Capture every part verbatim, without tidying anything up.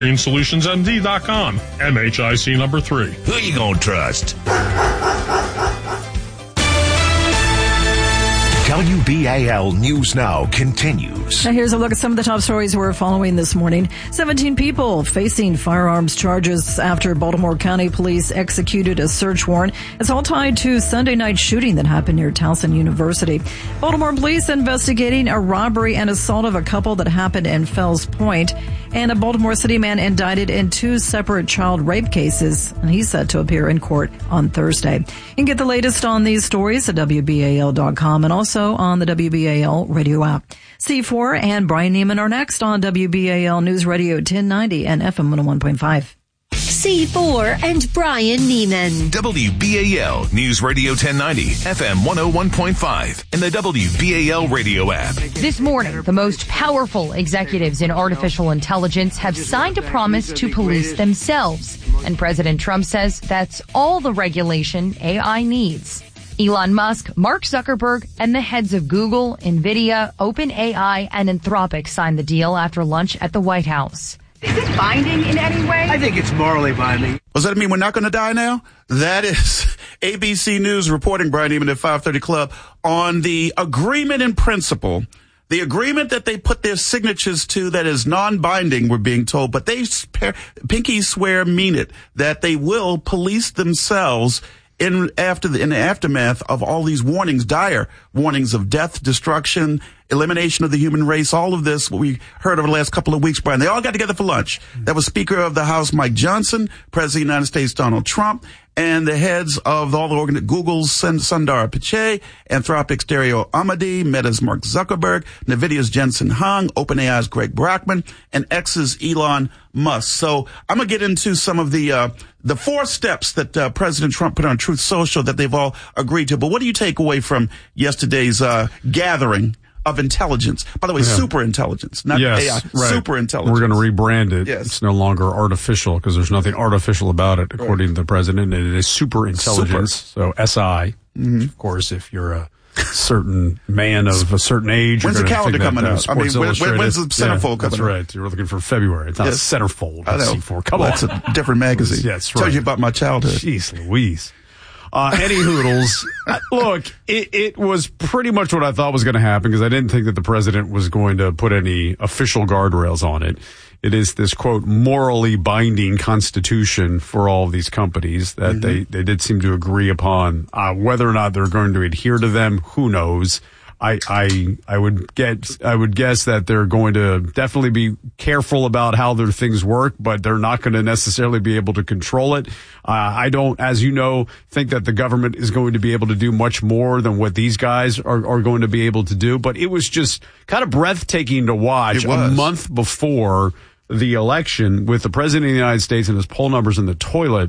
green solutions m d dot com. M H I C number three. Who you gonna trust? W B A L News Now continues. Now here's a look at some of the top stories we're following this morning. seventeen people facing firearms charges after Baltimore County Police executed a search warrant. It's all tied to Sunday night shooting that happened near Towson University. Baltimore police investigating a robbery and assault of a couple that happened in Fells Point. And a Baltimore City man indicted in two separate child rape cases, and he's set to appear in court on Thursday. You can get the latest on these stories at W B A L dot com and also on the W B A L radio app. C four and Brian Neiman are next on W B A L News Radio ten ninety and F M one oh one point five. C four and Brian Neiman. W B A L News Radio ten ninety, F M one oh one point five, and the W B A L radio app. This morning, the most powerful executives in artificial intelligence have signed a promise to police themselves. And President Trump says that's all the regulation A I needs. Elon Musk, Mark Zuckerberg, and the heads of Google, NVIDIA, OpenAI, and Anthropic signed the deal after lunch at the White House. Is this binding in any way? I think it's morally binding. Does that mean we're not going to die now? That is A B C News reporting, Brian Neiman at five thirty Club, on the agreement in principle. The agreement that they put their signatures to that is non-binding, we're being told, but they pinky swear mean it, that they will police themselves in after the in the aftermath of all these warnings, dire warnings of death, destruction, elimination of the human race, all of this, what we heard over the last couple of weeks, Brian. They all got together for lunch. That was Speaker of the House Mike Johnson, President of the United States Donald Trump, and the heads of all the organ Google's Sundar Pichai, Anthropic's Dario Amodei, Meta's Mark Zuckerberg, NVIDIA's Jensen Huang, OpenAI's Greg Brockman, and X's Elon Musk. So I'm going to get into some of the uh the four steps that uh, President Trump put on Truth Social that they've all agreed to. But what do you take away from yesterday's uh gathering of intelligence? By the way, yeah. super intelligence, not yes, A I. Right. Super intelligence. We're going to rebrand it. Yes. It's no longer artificial because there's nothing artificial about it, according right. to the president. It is super intelligence. Super. So S I, mm-hmm. of course, if you're a certain man of a certain age. When's the calendar coming out? I mean, when, when's the centerfold yeah, coming that's out? Right. You're looking for February. It's not yes. a centerfold. I know. C four. Come well, on. That's a different magazine. Yeah, that's right. Tells you about my childhood. Jeez Louise. Uh, any hoodles. Look, it, it was pretty much what I thought was going to happen because I didn't think that the president was going to put any official guardrails on it. It is this, quote, morally binding constitution for all of these companies that mm-hmm. they, they did seem to agree upon. Uh, whether or not they're going to adhere to them, who knows? I, I, I would get, I would guess that they're going to definitely be careful about how their things work, but they're not going to necessarily be able to control it. Uh, I don't, as you know, think that the government is going to be able to do much more than what these guys are, are going to be able to do. But it was just kind of breathtaking to watch a month before the election with the president of the United States and his poll numbers in the toilet,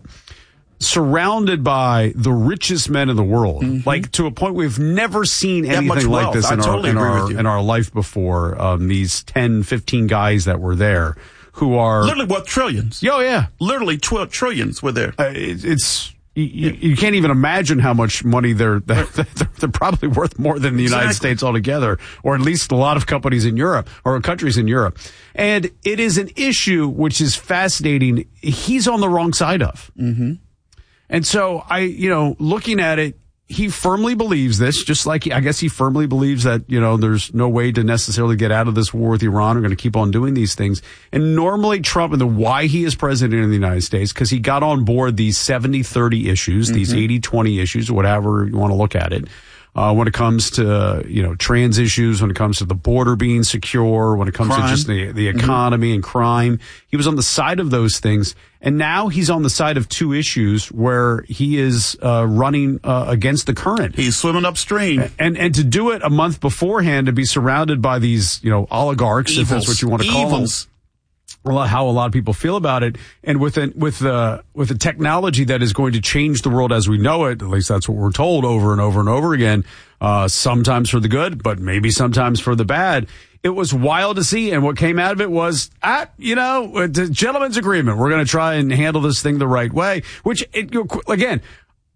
surrounded by the richest men in the world, mm-hmm. like to a point we've never seen anything like this in our, totally in, our in our life before. Um, these ten, fifteen guys that were there who are literally worth trillions. Oh, yeah. Literally twelve trillions were there. Uh, it, it's, you, yeah. you can't even imagine how much money they're, they're, they're probably worth more than the United exactly. States altogether, or at least a lot of companies in Europe or countries in Europe. And it is an issue which is fascinating. He's on the wrong side of. Mm-hmm. And so I, you know, looking at it, he firmly believes this, just like he, I guess he firmly believes that, you know, there's no way to necessarily get out of this war with Iran. We're going to keep on doing these things. And normally Trump, and the why he is president of the United States, because he got on board these seventy thirty issues, mm-hmm. these eighty twenty issues, whatever you want to look at it. Uh, when it comes to, you know, trans issues, when it comes to the border being secure, when it comes crime. to just the, the economy mm-hmm. and crime, he was on the side of those things. And now he's on the side of two issues where he is, uh, running, uh, against the current. He's swimming upstream. And, and to do it a month beforehand, to be surrounded by these, you know, oligarchs, Evils. if that's what you want to call Evils. them. How a lot of people feel about it, and with a, with the with the technology that is going to change the world as we know it, at least that's what we're told over and over and over again. Uh, sometimes for the good, but maybe sometimes for the bad. It was wild to see, and what came out of it was, ah, you know, a gentleman's agreement. We're going to try and handle this thing the right way. Which, it, again,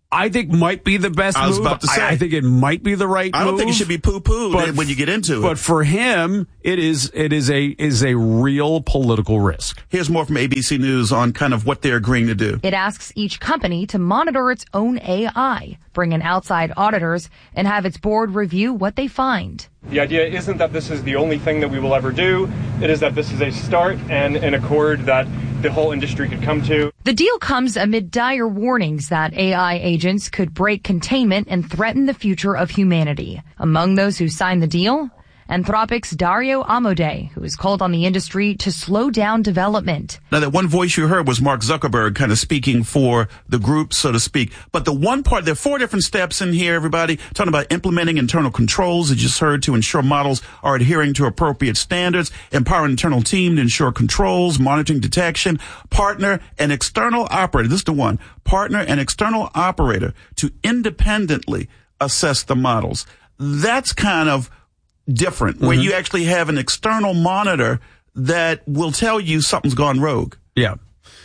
I think might be the best I was move. about to say. I, I think it might be the right I move. don't think it should be poo-pooed but, when you get into it. But for him, it is it is a is a real political risk. Here's more from A B C News on kind of what they're agreeing to do. It asks each company to monitor its own A I, bring in outside auditors, and have its board review what they find. The idea isn't that this is the only thing that we will ever do. It is that this is a start and an accord that the whole industry could come to. The deal comes amid dire warnings that A I agents could break containment and threaten the future of humanity. Among those who signed the deal, Anthropic's Dario Amodei, who has called on the industry to slow down development. Now, that one voice you heard was Mark Zuckerberg kind of speaking for the group, so to speak. But the one part, there are four different steps in here, everybody, talking about implementing internal controls, as you just heard, to ensure models are adhering to appropriate standards, empower an internal team to ensure controls, monitoring detection, partner and external operator. This is the one. Partner and external operator to independently assess the models. That's kind of different, where mm-hmm. you actually have an external monitor that will tell you something's gone rogue. Yeah.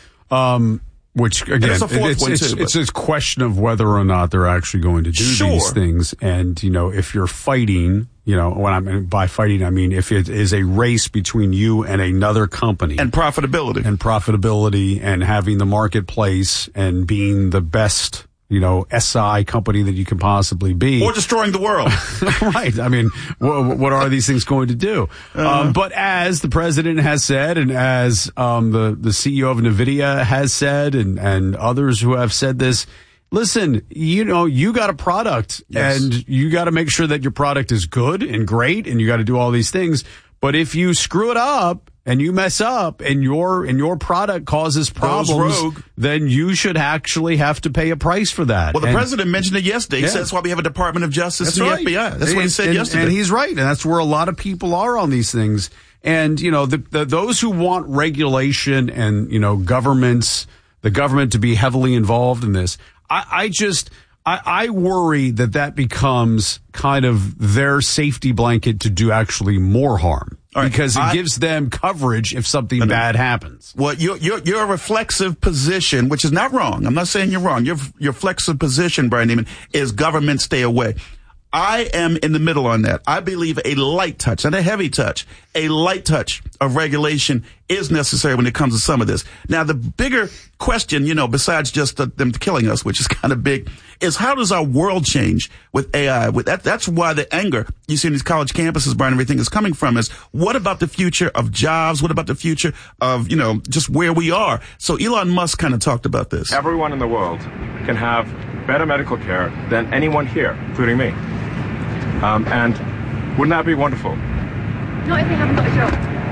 Um, which, again, a fourth it's, one it's, too, it's, it's a question of whether or not they're actually going to do sure. these things. And, you know, if you're fighting, you know, when I'm by fighting, I mean, if it is a race between you and another company. And profitability. And profitability and having the marketplace and being the best, you know, S I company that you can possibly be. Or destroying the world. Right. I mean, what, what are these things going to do? Uh-huh. Um, but as the president has said, and as um, the, the C E O of NVIDIA has said, and, and others who have said this, listen, you know, you got a product, yes. and you got to make sure that your product is good and great, and you got to do all these things. But if you screw it up, and you mess up and your and your product causes problems, then you should actually have to pay a price for that. Well, the and, president mentioned it yesterday. He yeah. said that's why we have a Department of Justice and the right. F B I. That's and, what he said and, yesterday. And he's right. And that's where a lot of people are on these things. And, you know, the, the, those who want regulation and, you know, governments, the government to be heavily involved in this, I, I just... I, I worry that that becomes kind of their safety blanket to do actually more harm. Right. Because it I, gives them coverage if something bad happens. Well, your your your reflexive position, which is not wrong. I'm not saying you're wrong. Your your flexive position, Brian Neiman, is government stay away. I am in the middle on that. I believe a light touch, not a heavy touch, a light touch of regulation is necessary when it comes to some of this. Now, the bigger question, you know, besides just the, them killing us, which is kind of big, is how does our world change with A I? With that, that's why the anger you see in these college campuses, Brian, everything is coming from is what about the future of jobs? What about the future of, you know, just where we are? So Elon Musk kind of talked about this. Everyone in the world can have better medical care than anyone here, including me. Um, and wouldn't that be wonderful? Not if we haven't got a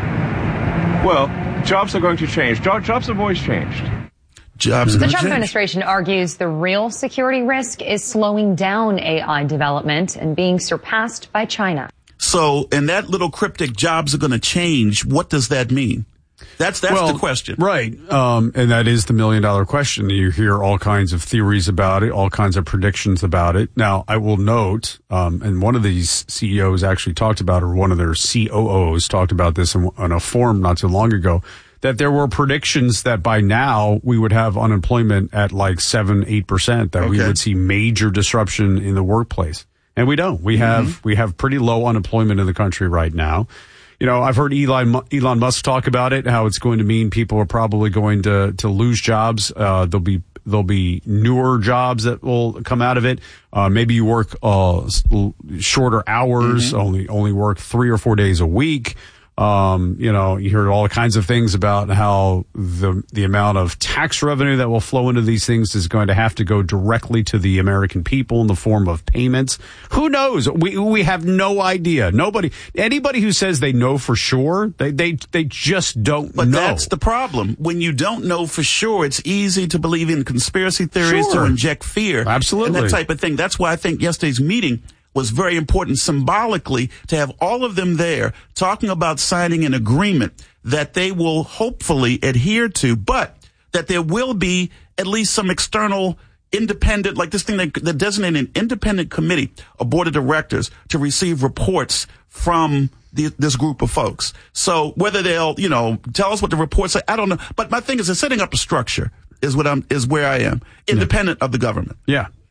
job. Well, jobs are going to change. Jo- jobs have always changed. Jobs the Trump change. administration argues the real security risk is slowing down A I development and being surpassed by China. So, in that little cryptic, jobs are going to change, what does that mean? That's that's well, the question. Right. Um, and that is the million dollar question. You hear all kinds of theories about it, all kinds of predictions about it. Now, I will note, um, and one of these C E Os actually talked about, or one of their C O Os talked about this in, on a forum not too long ago, that there were predictions that by now we would have unemployment at like seven, eight percent, that okay. we would see major disruption in the workplace. And we don't. We mm-hmm. have, we have pretty low unemployment in the country right now. You know, I've heard Elon, Elon Musk talk about it, how it's going to mean people are probably going to, to lose jobs. Uh, there'll be, there'll be newer jobs that will come out of it. Uh, maybe you work, uh, shorter hours, mm-hmm. only, only work three or four days a week. Um, you know, you heard all kinds of things about how the the amount of tax revenue that will flow into these things is going to have to go directly to the American people in the form of payments. Who knows? We we have no idea. Nobody, anybody who says they know for sure, they they they just don't but know. But that's the problem. When you don't know for sure, it's easy to believe in conspiracy theories, sure. to inject fear, absolutely, and that type of thing. That's why I think yesterday's meeting was very important symbolically to have all of them there talking about signing an agreement that they will hopefully adhere to, but that there will be at least some external independent, like this thing that, that designated an independent committee, a board of directors to receive reports from the, this group of folks. So whether they'll, you know, tell us what the reports say, I don't know. But my thing is they're setting up a structure is what I'm, is where I am, independent yeah. of the government. Yeah.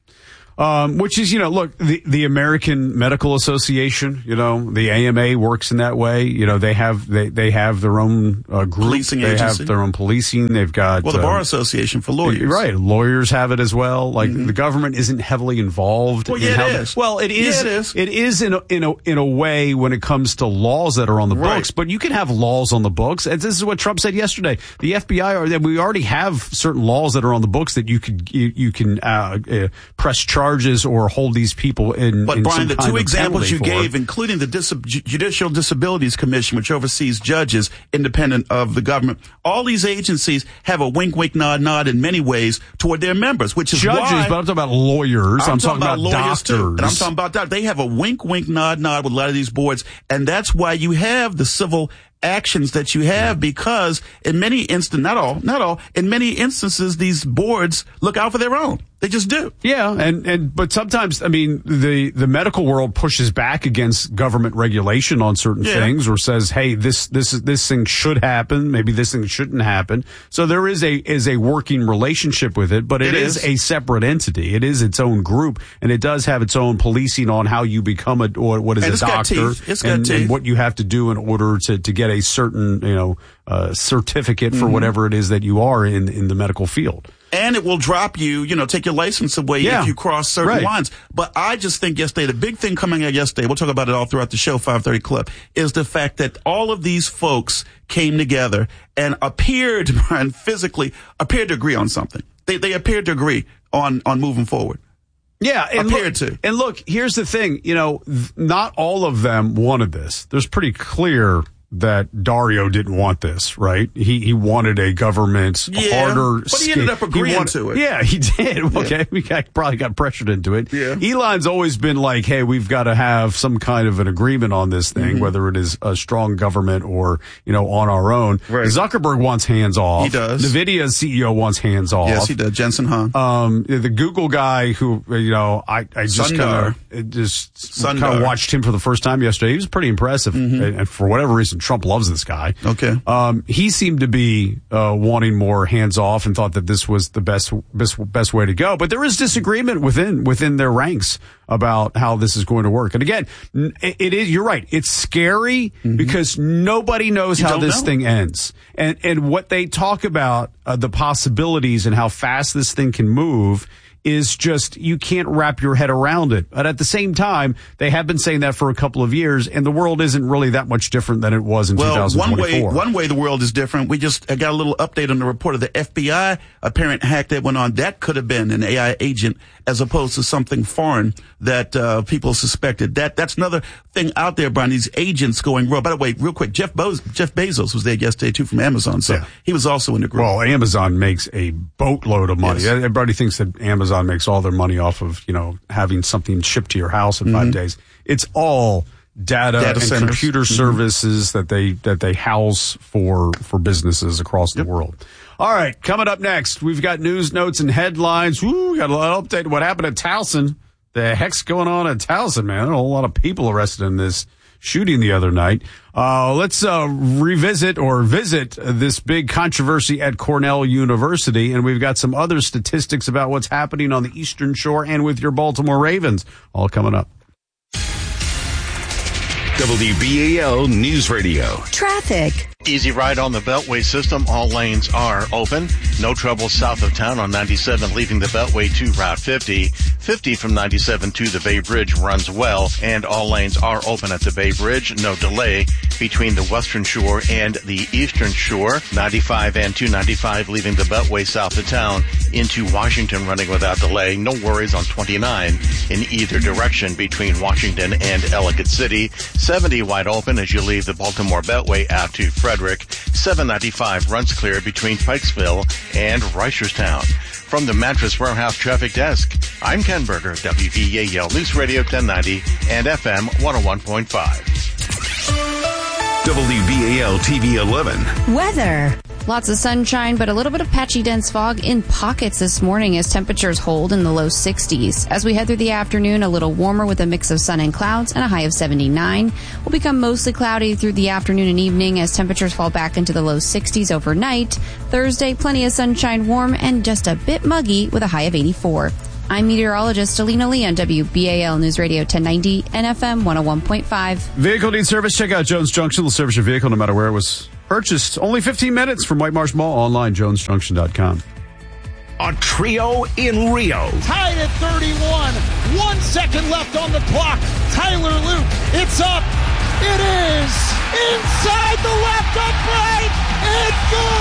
Um, which is, you know, look, the, the American Medical Association, you know, the A M A works in that way. You know, they have, they, they have their own, uh, group. Policing they agency. have their own policing. They've got, well, the Bar um, Association for lawyers. Right. Lawyers have it as well. Like, mm-hmm. the government isn't heavily involved. Well, in yeah, how it the, is. Well, it is, yeah, it is. It is in a, in a, in a way when it comes to laws that are on the right. books, but you can have laws on the books. And this is what Trump said yesterday. The F B I are that we already have certain laws that are on the books that you could, you, you can, uh, uh, press charges or hold these people in. But in Brian, some the kind two of examples you for. gave, including the Dis- Judicial Disabilities Commission, which oversees judges independent of the government, all these agencies have a wink, wink, nod, nod in many ways toward their members, which is judges. why, But I'm talking about lawyers. I'm, I'm talking, talking about, about lawyers doctors. too, and I'm talking about doctors. They have a wink, wink, nod, nod with a lot of these boards, and that's why you have the civil actions that you have, because in many instances, not all, not all, in many instances, these boards look out for their own. They just do. Yeah, and, and but sometimes, I mean, the, the medical world pushes back against government regulation on certain yeah. things, or says, hey, this this this thing should happen, maybe this thing shouldn't happen. So there is a is a working relationship with it, but it, it is. is a separate entity. It is its own group, and it does have its own policing on how you become a or what is and a it's got doctor, teeth. It's got and, teeth. and what you have to do in order to to get a certain you know uh, certificate for mm-hmm. whatever it is that you are in in the medical field. And it will drop you, you know, take your license away yeah. if you cross certain right. lines. But I just think yesterday, the big thing coming out yesterday, we'll talk about it all throughout the show, five thirty Club, is the fact that all of these folks came together and appeared, and physically appeared to agree on something. They they appeared to agree on, on moving forward. Yeah, and appeared look, to. And look, here's the thing, you know, th- not all of them wanted this. There's pretty clear that Dario didn't want this, right? He he wanted a government yeah, harder. But he ended up agreeing wanted, to it. Yeah, he did. Okay, yeah. we got, probably got pressured into it. Yeah. Elon's always been like, hey, we've got to have some kind of an agreement on this thing, mm-hmm. whether it is a strong government or, you know, on our own. Right. Zuckerberg wants hands off. He does. NVIDIA's C E O wants hands off. Yes, he does. Jensen Huang. Um, the Google guy who, you know, I, I just kind of just kind of watched him for the first time yesterday. He was pretty impressive. Mm-hmm. And, and for whatever reason, Trump loves this guy. Okay. Um, he seemed to be uh, wanting more hands off and thought that this was the best, best best way to go. But there is disagreement within within their ranks about how this is going to work. And again, it, it is. You're right. It's scary mm-hmm. because nobody knows you how this know. thing ends. And and what they talk about uh, the possibilities and how fast this thing can move is just, you can't wrap your head around it. But at the same time, they have been saying that for a couple of years, and the world isn't really that much different than it was in well, two thousand twenty-four. One way, one way the world is different. We just got a little update on the report of the F B I apparent hack that went on. That could have been an A I agent as opposed to something foreign that uh, people suspected. That That's another thing out there, Brian, these agents going rogue. By the way, real quick, Jeff, Bo- Jeff Bezos was there yesterday, too, from Amazon, so yeah. he was also in the group. Well, Amazon makes a boatload of money. Yes. Everybody thinks that Amazon makes all their money off of, you know, having something shipped to your house in mm-hmm. five days. It's all data, data and centers. computer mm-hmm. services that they that they house for for businesses across yep. the world. All right, coming up next, we've got news, notes, and headlines. Woo, got a lot of update. What happened at Towson? The heck's going on at Towson, man? There are a lot of people arrested in this shooting the other night. Uh, let's uh, revisit or visit this big controversy at Cornell University, and we've got some other statistics about what's happening on the Eastern Shore and with your Baltimore Ravens. All coming up. W B A L News Radio. Traffic. Easy ride on the Beltway system. All lanes are open. No trouble south of town on ninety-seven leaving the Beltway to Route fifty. fifty from ninety-seven to the Bay Bridge runs well, and all lanes are open at the Bay Bridge. No delay between the Western Shore and the Eastern Shore. ninety-five and two ninety-five leaving the Beltway south of town into Washington running without delay. No worries on twenty-nine in either direction between Washington and Ellicott City. seventy wide open as you leave the Baltimore Beltway out to Frederick. seven ninety-five runs clear between Pikesville and Reisterstown. From the Mattress Warehouse Traffic Desk, I'm Ken Berger, W B A L News Radio ten ninety and F M one oh one point five. W B A L T V eleven. Weather. Lots of sunshine, but a little bit of patchy dense fog in pockets this morning as temperatures hold in the low sixties. As we head through the afternoon, a little warmer with a mix of sun and clouds and a high of seventy-nine. Will become mostly cloudy through the afternoon and evening as temperatures fall back into the low sixties overnight. Thursday, plenty of sunshine, warm, and just a bit muggy with a high of eighty-four. I'm meteorologist Alina Lee on W B A L News Radio ten ninety and F M one oh one point five. Vehicle needs service? Check out Jones Junction. They'll service your vehicle no matter where it was purchased. Only fifteen minutes from White Marsh Mall. Online, jones junction dot com. A trio in Rio. Tied at thirty-one. One second left on the clock. Tyler Luke. It's up. It is inside the left upright and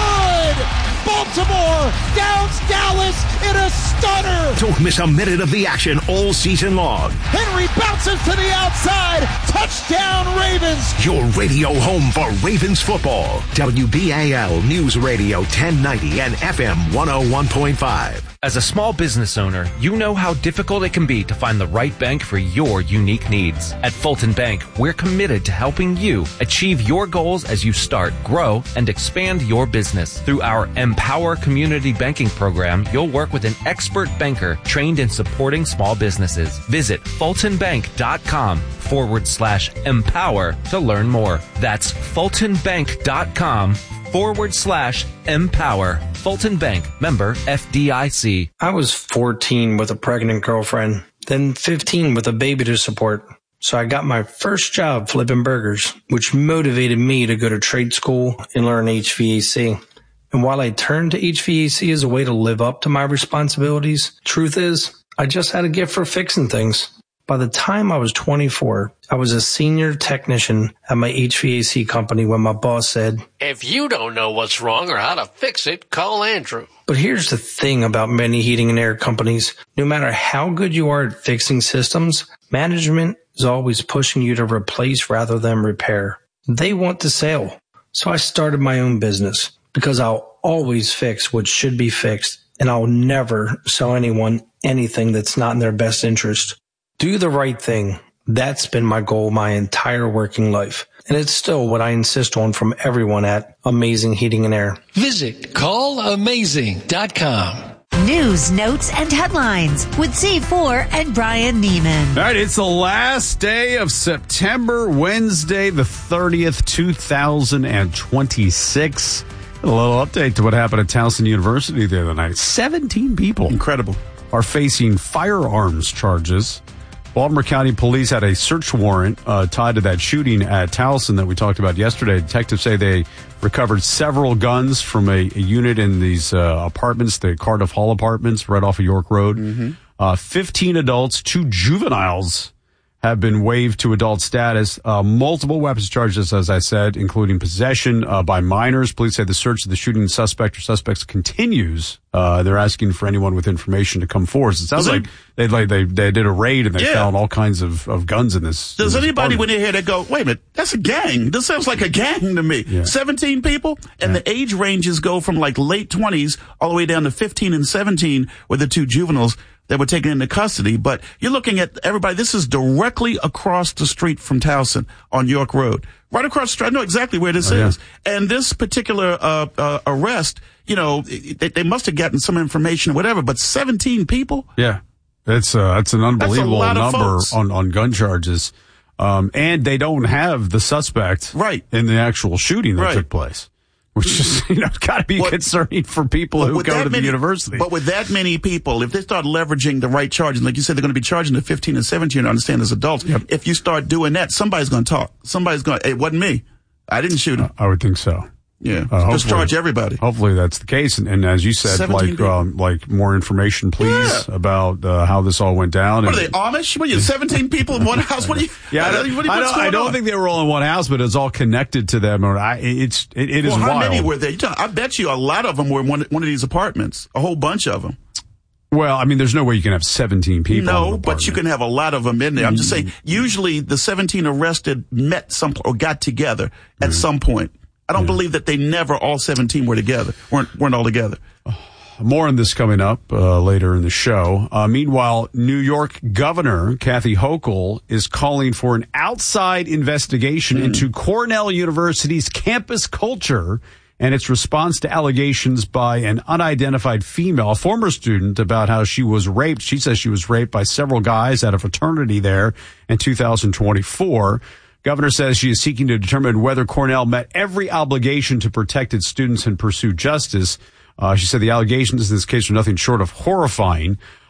good. Baltimore downs Dallas in a stunner. Don't miss a minute of the action all season long. Henry bounces to the outside. Touchdown Ravens. Your radio home for Ravens football. W B A L News Radio ten ninety and F M one oh one point five. As a small business owner, you know how difficult it can be to find the right bank for your unique needs. At Fulton Bank, we're committed to helping you achieve your goals as you start, grow, and expand your business. Through our Empower Community Banking Program, you'll work with an expert banker trained in supporting small businesses. Visit fultonbank.com forward slash empower to learn more. That's fultonbank.com forward slash empower. Fulton Bank, member F D I C. I was fourteen with a pregnant girlfriend, then fifteen with a baby to support. So I got my first job flipping burgers, which motivated me to go to trade school and learn H V A C. And while I turned to H V A C as a way to live up to my responsibilities, truth is, I just had a gift for fixing things. By the time I was twenty-four, I was a senior technician at my H V A C company when my boss said, "If you don't know what's wrong or how to fix it, call Andrew." But here's the thing about many heating and air companies. No matter how good you are at fixing systems, management is always pushing you to replace rather than repair. They want to sell. So I started my own business because I'll always fix what should be fixed, and I'll never sell anyone anything that's not in their best interest. Do the right thing. That's been my goal my entire working life. And it's still what I insist on from everyone at Amazing Heating and Air. Visit call amazing dot com. News, notes, and headlines with Z four and Brian Neiman. All right, it's the last day of September, Wednesday, the thirtieth, two thousand twenty-six. A little update to what happened at Towson University the other night. seventeen people. Incredible. Are facing firearms charges. Baltimore County Police had a search warrant uh, tied to that shooting at Towson that we talked about yesterday. Detectives say they recovered several guns from a, a unit in these uh, apartments, the Cardiff Hall apartments right off of York Road. Mm-hmm. Uh, fifteen adults, two juveniles have been waived to adult status. Uh, multiple weapons charges, as I said, including possession uh, by minors. Police say the search of the shooting suspect or suspects continues. Uh, they're asking for anyone with information to come forward. So it sounds like they, like they they did a raid and they yeah. found all kinds of, of guns in this. Does in this anybody apartment. when they hear that go, wait a minute, that's a gang. This sounds like a gang to me. Yeah. seventeen people, and yeah. the age ranges go from like late twenties all the way down to fifteen and seventeen with the two juveniles that were taken into custody. But you're looking at everybody. This is directly across the street from Towson on York Road. Right across the street. I know exactly where this oh, is. Yeah. And this particular uh, uh arrest, you know, they, they must have gotten some information or whatever, but seventeen people? Yeah. It's uh, that's an unbelievable that's number on, on gun charges. Um, and they don't have the suspect right. in the actual shooting that right. took place. Which is, you know, got to be what, concerning for people who go to many, the university. But with that many people, if they start leveraging the right charges, like you said, they're going to be charging the fifteen and seventeen, I understand, as adults. Yep. If you start doing that, somebody's going to talk. Somebody's going to, it wasn't me. I didn't shoot him. Uh, I would think so. Yeah. Uh, Just charge everybody. Hopefully that's the case. And, and as you said, like, um, like more information, please, yeah. about uh, how this all went down. What and, are they, Amish? What are you, seventeen people in one house? What are you? Yeah, I don't, what are, I don't, I don't think they were all in one house, but it's all connected to them. Or I, it's, it, it is well, how wild. How many were there? I bet you a lot of them were in one, one of these apartments. A whole bunch of them. Well, I mean, there's no way you can have seventeen people. No, but you can have a lot of them in there. I'm just saying, usually the seventeen arrested met some or got together at mm-hmm. some point. I don't yeah. believe that they never, all seventeen were together, weren't, weren't all together. More on this coming up uh, later in the show. Uh, meanwhile, New York Governor Kathy Hochul is calling for an outside investigation mm. into Cornell University's campus culture and its response to allegations by an unidentified female, a former student, about how she was raped. She says she was raped by several guys at a fraternity there in two thousand twenty-four. Governor says she is seeking to determine whether Cornell met every obligation to protect its students and pursue justice. Uh, she said the allegations in this case are nothing short of horrifying.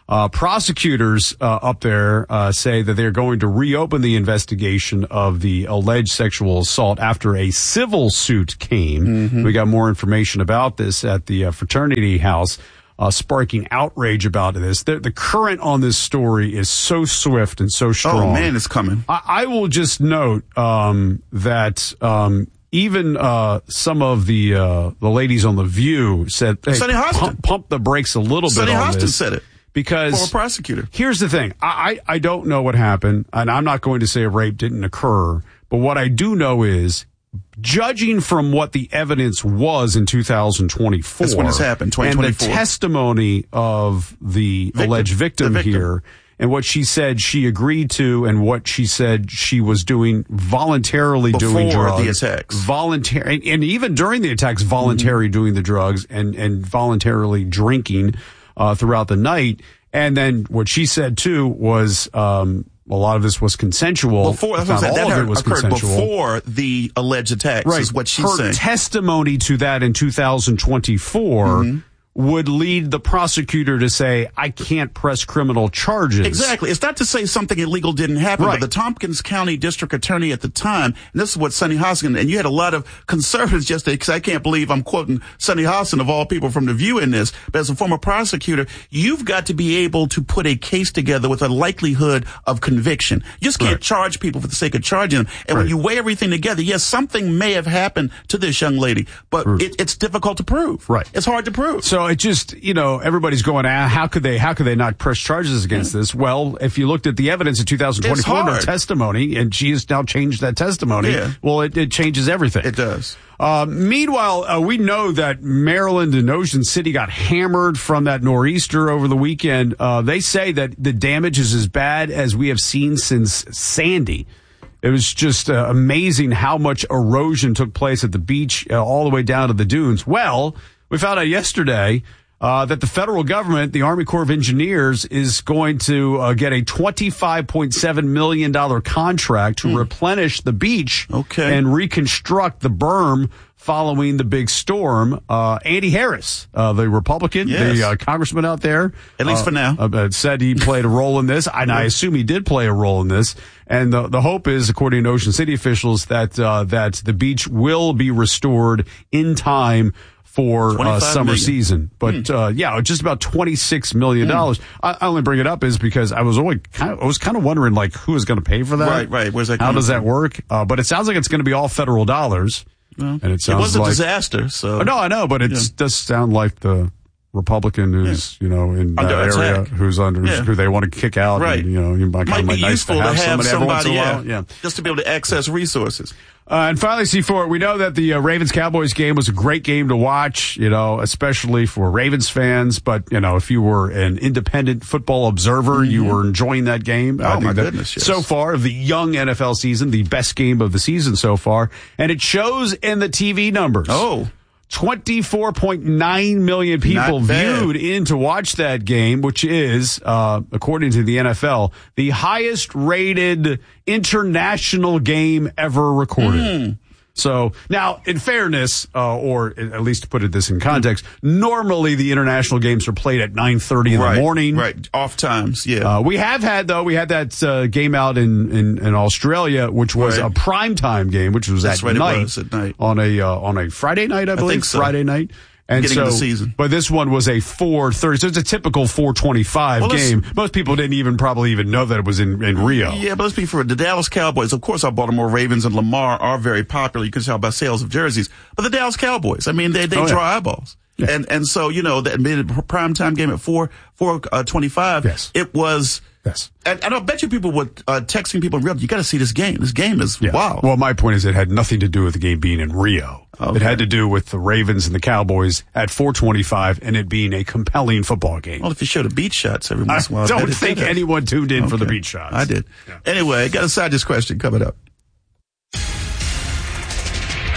Uh, prosecutors uh, up there uh, say that they're going to reopen the investigation of the alleged sexual assault after a civil suit came. Mm-hmm. We got more information about this at the uh, fraternity house, uh, sparking outrage about this. The, the current on this story is so swift and so strong. Oh, man, it's coming. I, I will just note um, that um, even uh, some of the uh, the ladies on The View said, hey, Sonny Hostin. pump, pump the brakes a little Sonny bit on Hostin this. said it. Because former prosecutor. Here's the thing. I, I, I don't know what happened, and I'm not going to say a rape didn't occur, but what I do know is, judging from what the evidence was in two thousand twenty-four. That's when this happened, twenty twenty-four. And the testimony of the victim, alleged victim, victim here, and what she said she agreed to, and what she said she was doing voluntarily Before doing drugs. the attacks. Voluntary, and, and even during the attacks, voluntarily mm-hmm. doing the drugs and, and voluntarily drinking uh, throughout the night. And then what she said, too, was um, a lot of this was consensual. Before, Not all that of it was occurred consensual. before the alleged attacks, right. is what she's Her saying. testimony to that in two thousand twenty-four mm-hmm. would lead the prosecutor to say, I can't press criminal charges. Exactly. It's not to say something illegal didn't happen, right. but the Tompkins County District Attorney at the time, and this is what Sonny Hostin, and you had a lot of conservatives yesterday, because I can't believe I'm quoting Sonny Hostin of all people from The View in this, but as a former prosecutor, you've got to be able to put a case together with a likelihood of conviction. You just can't right. charge people for the sake of charging them. And right. when you weigh everything together, yes, something may have happened to this young lady, but right. it, it's difficult to prove. Right. It's hard to prove. So it just, you know, everybody's going, ah, how could they, how could they not press charges against yeah. this? Well, if you looked at the evidence in two thousand twenty-four, her testimony, and she has now changed that testimony, yeah. well, it, it changes everything. It does. Uh, meanwhile, uh, we know that Maryland and Ocean City got hammered from that nor'easter over the weekend. Uh, they say that the damage is as bad as we have seen since Sandy. It was just uh, amazing how much erosion took place at the beach uh, all the way down to the dunes. Well, we found out yesterday uh, that the federal government, the Army Corps of Engineers, is going to uh, get a twenty-five point seven million dollars contract to mm. replenish the beach okay. and reconstruct the berm following the big storm. Uh, Andy Harris, uh, the Republican, yes. the uh, congressman out there. At least uh, for now. Uh, said he played a role in this, and I assume he did play a role in this. And the, the hope is, according to Ocean City officials, that uh, that the beach will be restored in time for uh, summer million. season. But, hmm. uh, yeah, just about twenty-six million dollars. Hmm. I, I only bring it up is because I was only kind of, I was kind of wondering, like, who is going to pay for that? Right, right. Where's that How does from? that work? Uh, but it sounds like it's going to be all federal dollars. Well, and it sounds it was a like, disaster, so. Oh, no, I know, but it yeah. does sound like the Republican who's, yeah. you know, in that under area, attack. who's under, yeah. who they want to kick out. Right. And, you know, you might, might might be nice useful to have, to have somebody, somebody yeah, yeah. just to be able to access resources. Uh, and finally, C four, we know that the uh, Ravens-Cowboys game was a great game to watch, you know, especially for Ravens fans. But, you know, if you were an independent football observer, mm-hmm. you were enjoying that game. Oh, I think my that goodness, yes. So far, of the young N F L season, the best game of the season so far. And it shows in the T V numbers. Oh. twenty-four point nine million people viewed in to watch that game, which is, uh, according to the N F L, the highest rated international game ever recorded. Mm. So now, in fairness, uh, or at least to put it this in context, normally the international games are played at nine thirty in right, the morning. Right, off times, yeah. Uh, we have had, though, we had that uh, game out in, in, in Australia, which was right. a primetime game, which was, That's at, right, night, it was at night on a uh, on a Friday night, I believe, I think so. Friday night. And Getting so, the season. But this one was a four thirty. So it's a typical four twenty-five well, game. Most people didn't even probably even know that it was in, in Rio. Yeah, but let's be fair. The Dallas Cowboys, of course, our Baltimore Ravens and Lamar are very popular. You can tell by sales of jerseys. But the Dallas Cowboys, I mean, they, they oh, draw yeah. eyeballs. Yeah. And, and so, you know, that made a primetime game at four, four, uh, twenty-five. Yes. It was. Yes. And, and I bet you people would, uh, texting people in Rio, you got to see this game. This game is yeah. wow. Well, my point is it had nothing to do with the game being in Rio. Okay. It had to do with the Ravens and the Cowboys at four twenty-five and it being a compelling football game. Well, if you show the beat shots every once in a while. I don't think anyone tuned in okay. for the beat shots. I did. Yeah. Anyway, got a side dish question coming up.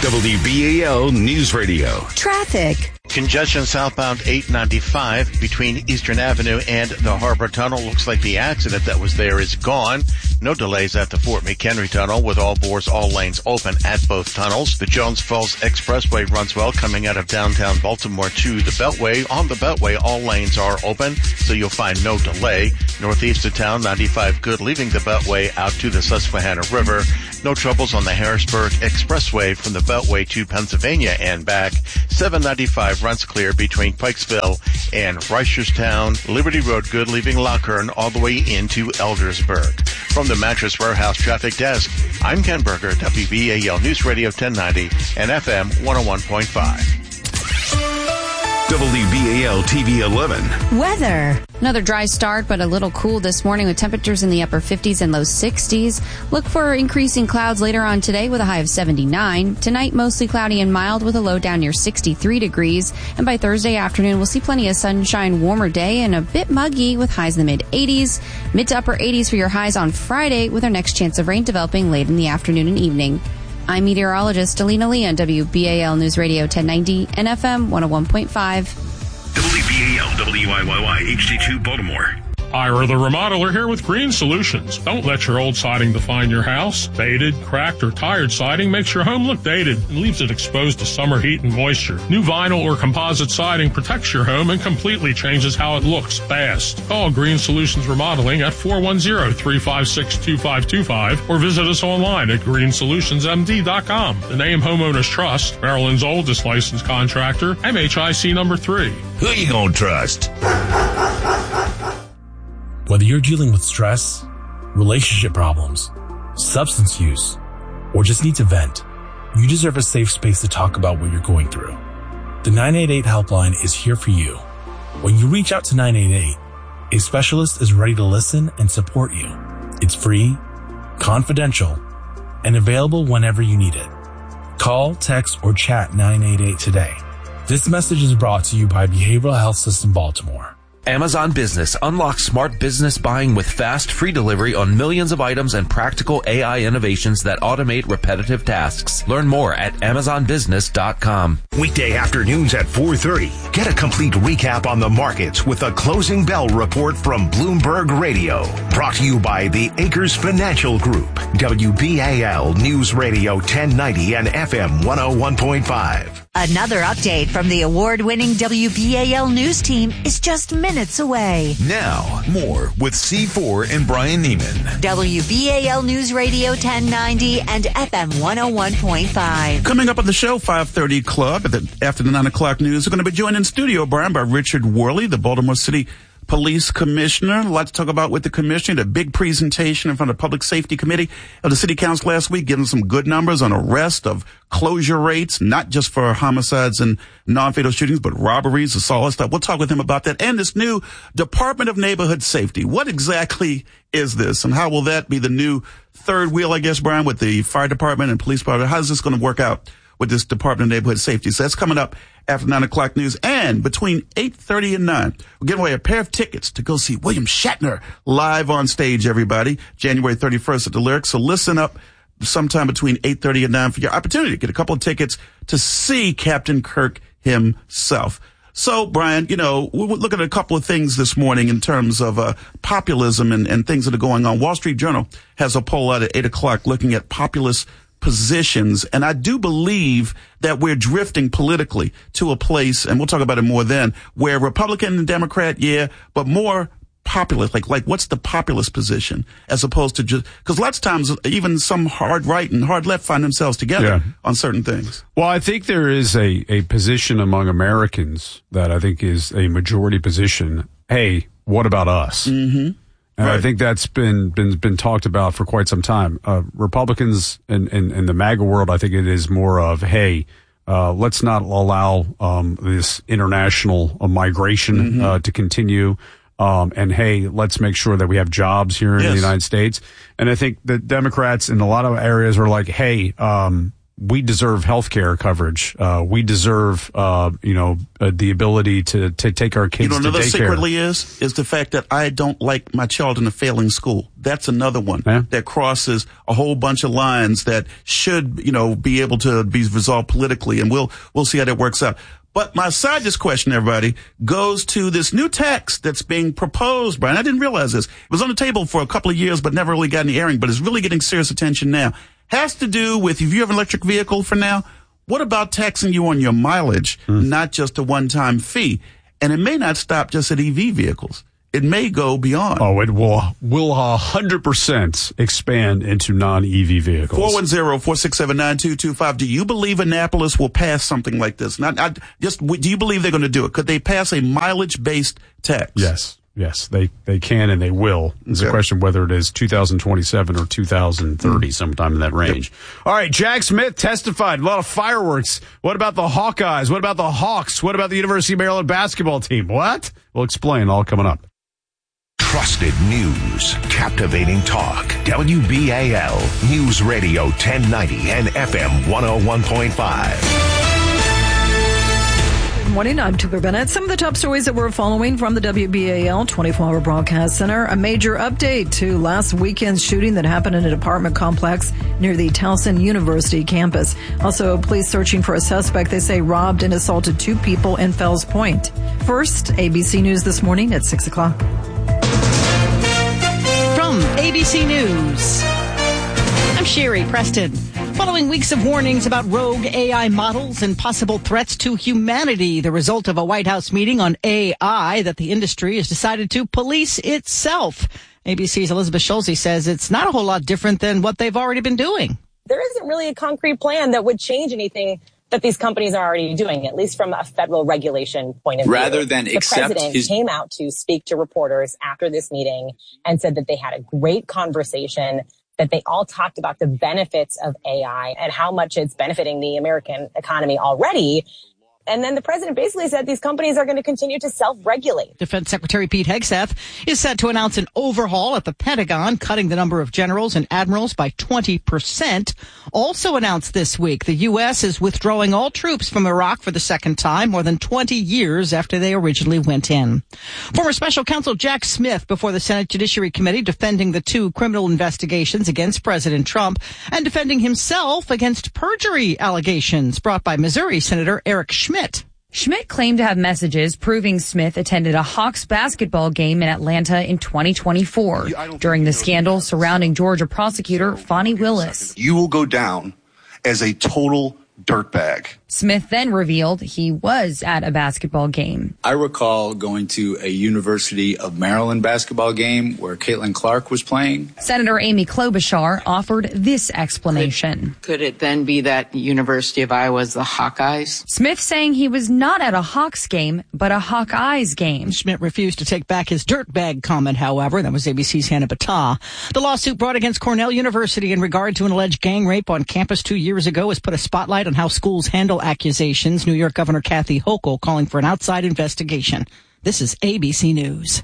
W B A L News Radio. Traffic. Congestion southbound eight ninety-five between Eastern Avenue and the Harbor Tunnel. Looks like the accident that was there is gone. No delays at the Fort McHenry Tunnel with all bores, all lanes open at both tunnels. The Jones Falls Expressway runs well coming out of downtown Baltimore to the Beltway. On the Beltway, all lanes are open, so you'll find no delay. Northeast of town, ninety-five good, leaving the Beltway out to the Susquehanna River. No troubles on the Harrisburg Expressway from the Beltway to Pennsylvania and back. seven ninety-five runs clear between Pikesville and Reisterstown. Liberty Road good, leaving Lockern all the way into Eldersburg. From the Mattress Warehouse Traffic Desk, I'm Ken Berger, W B A L News Radio ten ninety and F M one oh one point five. W B A L T V eleven. Weather. Another dry start, but a little cool this morning with temperatures in the upper fifties and low sixties. Look for increasing clouds later on today with a high of seventy-nine. Tonight, mostly cloudy and mild with a low down near sixty-three degrees. And by Thursday afternoon, we'll see plenty of sunshine, warmer day, and a bit muggy with highs in the mid eighties. Mid to upper eighties for your highs on Friday with our next chance of rain developing late in the afternoon and evening. I'm meteorologist Alina Lee on W B A L News Radio ten ninety and F M one oh one point five. W B A L W I Y Y H D two Baltimore. Ira the Remodeler here with Green Solutions. Don't let your old siding define your house. Faded, cracked, or tired siding makes your home look dated and leaves it exposed to summer heat and moisture. New vinyl or composite siding protects your home and completely changes how it looks fast. Call Green Solutions Remodeling at four one zero, three five six, two five two five or visit us online at green solutions m d dot com. The name Homeowners Trust, Maryland's oldest licensed contractor, M H I C number three. Who you gonna trust? Whether you're dealing with stress, relationship problems, substance use, or just need to vent, you deserve a safe space to talk about what you're going through. The nine eight eight helpline is here for you. When you reach out to nine eight eight, a specialist is ready to listen and support you. It's free, confidential, and available whenever you need it. Call, text, or chat nine eight eight today. This message is brought to you by Behavioral Health System Baltimore. Amazon Business unlocks smart business buying with fast, free delivery on millions of items and practical A I innovations that automate repetitive tasks. Learn more at amazon business dot com. Weekday afternoons at four thirty. Get a complete recap on the markets with a closing bell report from Bloomberg Radio. Brought to you by the Acres Financial Group. W B A L News Radio ten ninety and F M one oh one point five. Another update from the award-winning W B A L News team is just minutes away. Now, more with C four and Brian Neiman. W B A L News Radio ten ninety and F M one oh one point five. Coming up on the show, five thirty Club, at the, after the nine o'clock news, we're going to be joined in studio, Brian, by Richard Worley, the Baltimore City Police Commissioner. A lot to talk about with the Commissioner. The big presentation in front of the Public Safety Committee of the City Council last week, giving some good numbers on arrest of closure rates, not just for homicides and non-fatal shootings, but robberies, assault stuff. We'll talk with him about that. And this new Department of Neighborhood Safety. What exactly is this, and how will that be the new third wheel, I guess, Brian, with the fire department and police department? How's this going to work out with this Department of Neighborhood Safety? So that's coming up after nine o'clock news. And between eight thirty and nine, we're giving away a pair of tickets to go see William Shatner live on stage, everybody, January thirty-first at the Lyric. So listen up sometime between eight thirty and nine for your opportunity to get a couple of tickets to see Captain Kirk himself. So, Brian, you know, we're looking at a couple of things this morning in terms of uh, populism and, and things that are going on. Wall Street Journal has a poll out at eight o'clock looking at populist positions. And I do believe that we're drifting politically to a place, and we'll talk about it more then, where Republican and Democrat, yeah, but more populist, like, like what's the populist position as opposed to just, because lots of times even some hard right and hard left find themselves together yeah. on certain things. Well, I think there is a, a position among Americans that I think is a majority position. Hey, what about us? Mm-hmm. And right. I think that's been, been, been talked about for quite some time. Uh, Republicans and, and, and the MAGA world, I think it is more of, hey, uh, let's not allow, um, this international uh, migration, mm-hmm. uh, to continue. Um, and hey, let's make sure that we have jobs here in yes. the United States. And I think the Democrats in a lot of areas are like, hey, um, we deserve health care coverage. Uh, we deserve, uh, you know, uh, the ability to, to take our kids you know, to another daycare. secretly is, is the fact that I don't like my child in a failing school. That's another one yeah. that crosses a whole bunch of lines that should, you know, be able to be resolved politically. And we'll, we'll see how that works out. But my side just question, everybody, goes to this new tax that's being proposed, Brian. I didn't realize this. It was on the table for a couple of years, but never really got any airing, but it's really getting serious attention now. Has to do with, if you have an electric vehicle for now, what about taxing you on your mileage, mm. not just a one-time fee? And it may not stop just at E V vehicles. It may go beyond. Oh, it will will one hundred percent expand into non-E V vehicles. four one zero, four six seven, nine two two five. Do you believe Annapolis will pass something like this? Not, not just, do you believe they're going to do it? Could they pass a mileage-based tax? Yes. Yes, they, they can and they will. It's okay. A question whether it is two thousand twenty-seven or two thousand thirty, mm. sometime in that range. Yep. All right, Jack Smith testified. A lot of fireworks. What about the Hawkeyes? What about the Hawks? What about the University of Maryland basketball team? What? We'll explain, all coming up. Trusted news, captivating talk. W B A L News Radio ten ninety and F M one oh one point five. Good morning, I'm Tipper Bennett. Some of the top stories that we're following from the W B A L twenty-four hour Broadcast Center. A major update to last weekend's shooting that happened in an apartment complex near the Towson University campus. Also, police searching for a suspect they say robbed and assaulted two people in Fells Point. First, A B C News this morning at six o'clock. From A B C News, I'm Sherry Preston. Following weeks of warnings about rogue A I models and possible threats to humanity, the result of a White House meeting on A I that the industry has decided to police itself. A B C's Elizabeth Schulze says it's not a whole lot different than what they've already been doing. There isn't really a concrete plan that would change anything that these companies are already doing, at least from a federal regulation point of view. Rather than the accept president his... came out to speak to reporters after this meeting and said that they had a great conversation, that they all talked about the benefits of A I and how much it's benefiting the American economy already. And then the president basically said these companies are going to continue to self-regulate. Defense Secretary Pete Hegseth is set to announce an overhaul at the Pentagon, cutting the number of generals and admirals by twenty percent. Also announced this week, the U S is withdrawing all troops from Iraq for the second time, more than twenty years after they originally went in. Former Special Counsel Jack Smith before the Senate Judiciary Committee defending the two criminal investigations against President Trump and defending himself against perjury allegations brought by Missouri Senator Eric Schmidt. Schmidt. Schmidt claimed to have messages proving Smith attended a Hawks basketball game in Atlanta in twenty twenty-four during the scandal surrounding Georgia prosecutor Fonnie Willis. You will go down as a total dirtbag. Smith then revealed he was at a basketball game. I recall going to a University of Maryland basketball game where Caitlin Clark was playing. Senator Amy Klobuchar offered this explanation. Could, could it then be that University of Iowa is the Hawkeyes? Smith saying he was not at a Hawks game, but a Hawkeyes game. Schmidt refused to take back his dirtbag comment, however. That was A B C's Hannah Battah. The lawsuit brought against Cornell University in regard to an alleged gang rape on campus two years ago has put a spotlight on how schools handle accusations. New York Governor Kathy Hochul calling for an outside investigation. This is A B C News.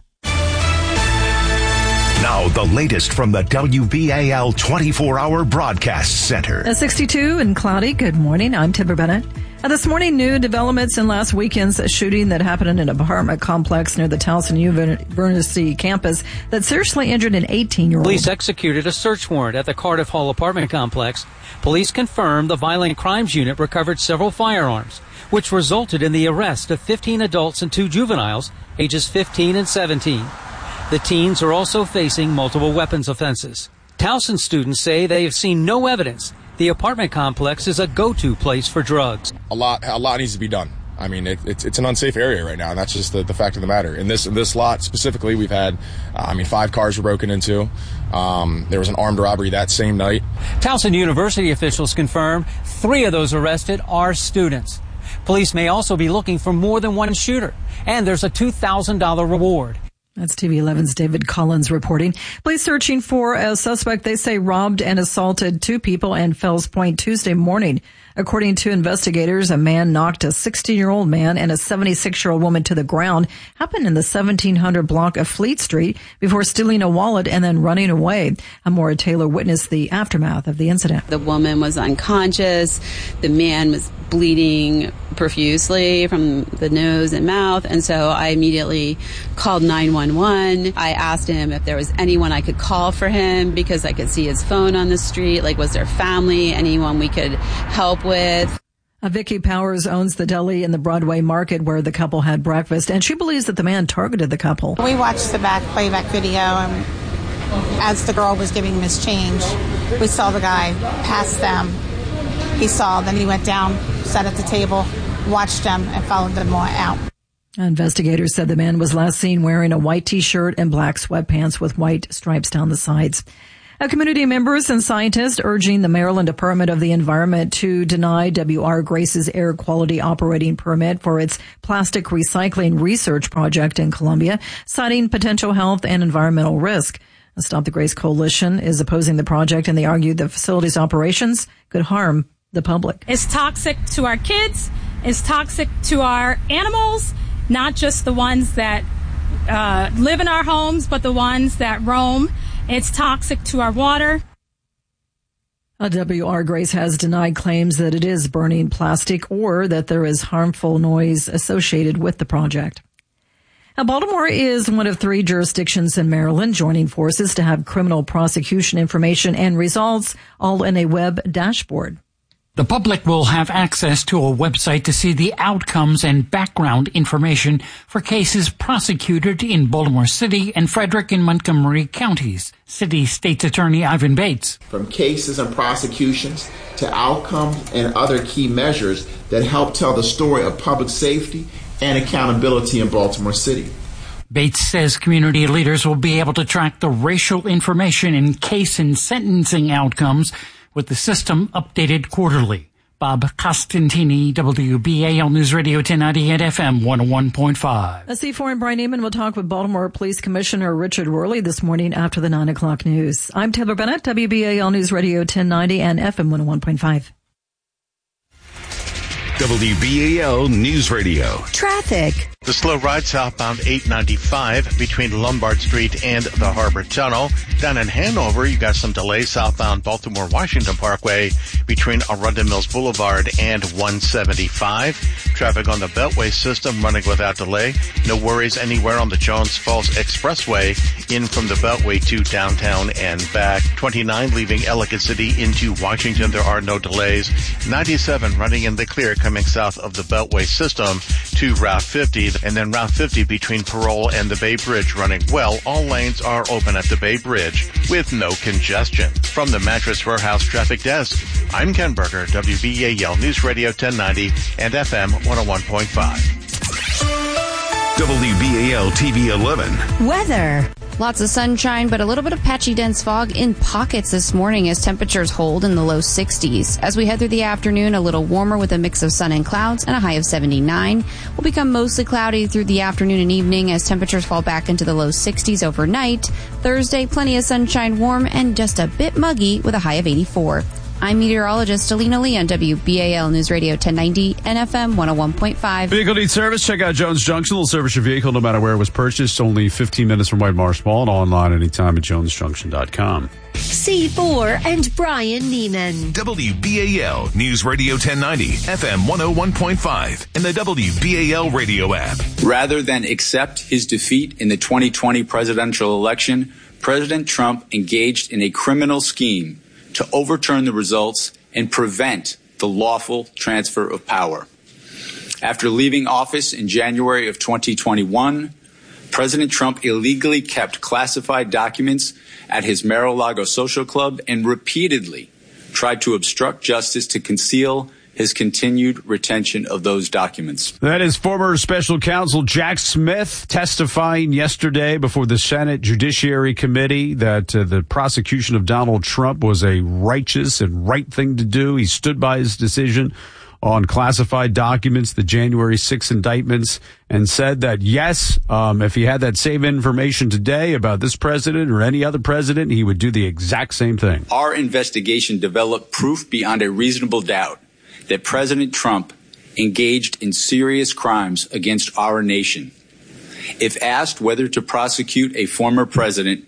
Now the latest from the W B A L twenty-four hour Broadcast Center. At sixty-two and cloudy. Good morning. I'm Tipper Bennett. Uh, this morning, new developments in last weekend's shooting that happened in an apartment complex near the Towson University campus that seriously injured an eighteen-year-old. Police executed a search warrant at the Cardiff Hall apartment complex. Police confirmed the Violent Crimes Unit recovered several firearms, which resulted in the arrest of fifteen adults and two juveniles, ages fifteen and seventeen. The teens are also facing multiple weapons offenses. Towson students say they have seen no evidence the apartment complex is a go-to place for drugs. A lot, a lot needs to be done. I mean, it, it's it's an unsafe area right now, and that's just the, the fact of the matter. In this in this lot specifically, we've had, uh, I mean, five cars were broken into. Um, there was an armed robbery that same night. Towson University officials confirm three of those arrested are students. Police may also be looking for more than one shooter, and there's a two thousand dollars reward. That's T V eleven's David Collins reporting. Police searching for a suspect they say robbed and assaulted two people in Fells Point Tuesday morning. According to investigators, a man knocked a sixteen-year-old man and a seventy-six-year-old woman to the ground. Happened in the seventeen hundred block of Fleet Street before stealing a wallet and then running away. Amora Taylor witnessed the aftermath of the incident. The woman was unconscious. The man was bleeding profusely from the nose and mouth. And so I immediately called nine one one. I asked him if there was anyone I could call for him because I could see his phone on the street. Like, was there family, anyone we could help with? Uh, Vicky Powers owns the deli in the Broadway Market where the couple had breakfast, and she believes that the man targeted the couple. We watched the back playback video, and as the girl was giving him his change, we saw the guy pass them. He saw, then he went down, sat at the table, watched them, and followed them out. Investigators said the man was last seen wearing a white T-shirt and black sweatpants with white stripes down the sides. A community members and scientists urging the Maryland Department of the Environment to deny W R Grace's air quality operating permit for its plastic recycling research project in Columbia, citing potential health and environmental risk. The Stop the Grace Coalition is opposing the project, and they argue the facility's operations could harm the public. It's toxic to our kids. It's toxic to our animals, not just the ones that uh, live in our homes, but the ones that roam. It's toxic to our water. A W R Grace has denied claims that it is burning plastic or that there is harmful noise associated with the project. Now, Baltimore is one of three jurisdictions in Maryland joining forces to have criminal prosecution information and results all in a web dashboard. The public will have access to a website to see the outcomes and background information for cases prosecuted in Baltimore City and Frederick and Montgomery counties. City State's Attorney Ivan Bates. From cases and prosecutions to outcomes and other key measures that help tell the story of public safety and accountability in Baltimore City. Bates says community leaders will be able to track the racial information in case and sentencing outcomes with the system updated quarterly. Bob Costantini, W B A L News Radio ten ninety at F M one oh one point five. A C four and Brian Neiman will talk with Baltimore Police Commissioner Richard Worley this morning after the nine o'clock news. I'm Taylor Bennett, W B A L News Radio ten ninety and F M one oh one point five. W B A L News Radio. Traffic. The slow ride southbound eight ninety-five between Lombard Street and the Harbor Tunnel. Down in Hanover, you got some delays southbound Baltimore-Washington Parkway between Arundel Mills Boulevard and one seventy-five. Traffic on the Beltway system running without delay. No worries anywhere on the Jones Falls Expressway in from the Beltway to downtown and back. twenty-nine leaving Ellicott City into Washington. There are no delays. ninety-seven running in the clear coming south of the Beltway system to Route fifty. And then Route fifty between Parole and the Bay Bridge running well. All lanes are open at the Bay Bridge with no congestion. From the Mattress Warehouse Traffic Desk, I'm Ken Berger, W B A L News Radio ten ninety and F M one oh one point five. W B A L T V eleven. Weather. Lots of sunshine, but a little bit of patchy dense fog in pockets this morning as temperatures hold in the low sixties. As we head through the afternoon, a little warmer with a mix of sun and clouds and a high of seventy-nine. Will become mostly cloudy through the afternoon and evening as temperatures fall back into the low sixties overnight. Thursday, plenty of sunshine, warm, and just a bit muggy with a high of eighty-four. I'm meteorologist Alina Lee on W B A L News Radio ten ninety and F M one oh one point five. Vehicle needs service? Check out Jones Junction. They'll service your vehicle no matter where it was purchased. Only fifteen minutes from White Marsh Mall and online anytime at jones junction dot com. C four and Brian Neiman. W B A L News Radio ten ninety, F M one oh one point five, and the W B A L radio app. Rather than accept his defeat in the twenty twenty presidential election, President Trump engaged in a criminal scheme to overturn the results and prevent the lawful transfer of power. After leaving office in January of twenty twenty-one, President Trump illegally kept classified documents at his Mar-a-Lago social club and repeatedly tried to obstruct justice to conceal his continued retention of those documents. That is former special counsel Jack Smith testifying yesterday before the Senate Judiciary Committee that uh, the prosecution of Donald Trump was a righteous and right thing to do. He stood by his decision on classified documents, the January sixth indictments, and said that, yes, um, if he had that same information today about this president or any other president, he would do the exact same thing. Our investigation developed proof beyond a reasonable doubt that President Trump engaged in serious crimes against our nation. If asked whether to prosecute a former president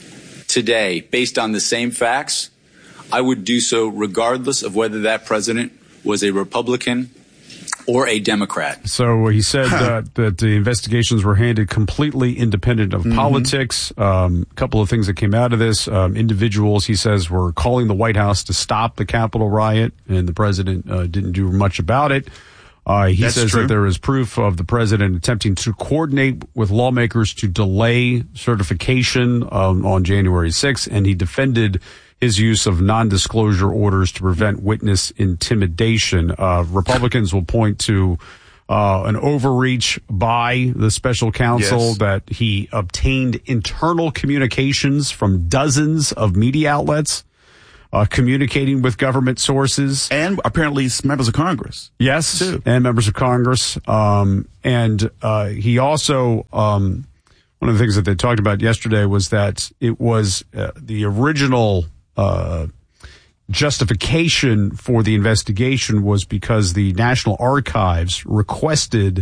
today based on the same facts, I would do so regardless of whether that president was a Republican or a Democrat. So he said uh, that the investigations were handled completely independent of mm-hmm. politics. Um, a couple of things that came out of this. Um, individuals, he says, were calling the White House to stop the Capitol riot, and the president uh, didn't do much about it. Uh, he That's says true. that there is proof of the president attempting to coordinate with lawmakers to delay certification um, on January sixth, and he defended his use of non-disclosure orders to prevent witness intimidation. Uh, Republicans will point to uh, an overreach by the special counsel Yes. that he obtained internal communications from dozens of media outlets, uh, communicating with government sources. And apparently members of Congress. Yes, too. and members of Congress. Um, and uh, he also... Um, one of the things that they talked about yesterday was that it was uh, the original... Uh, justification for the investigation was because the National Archives requested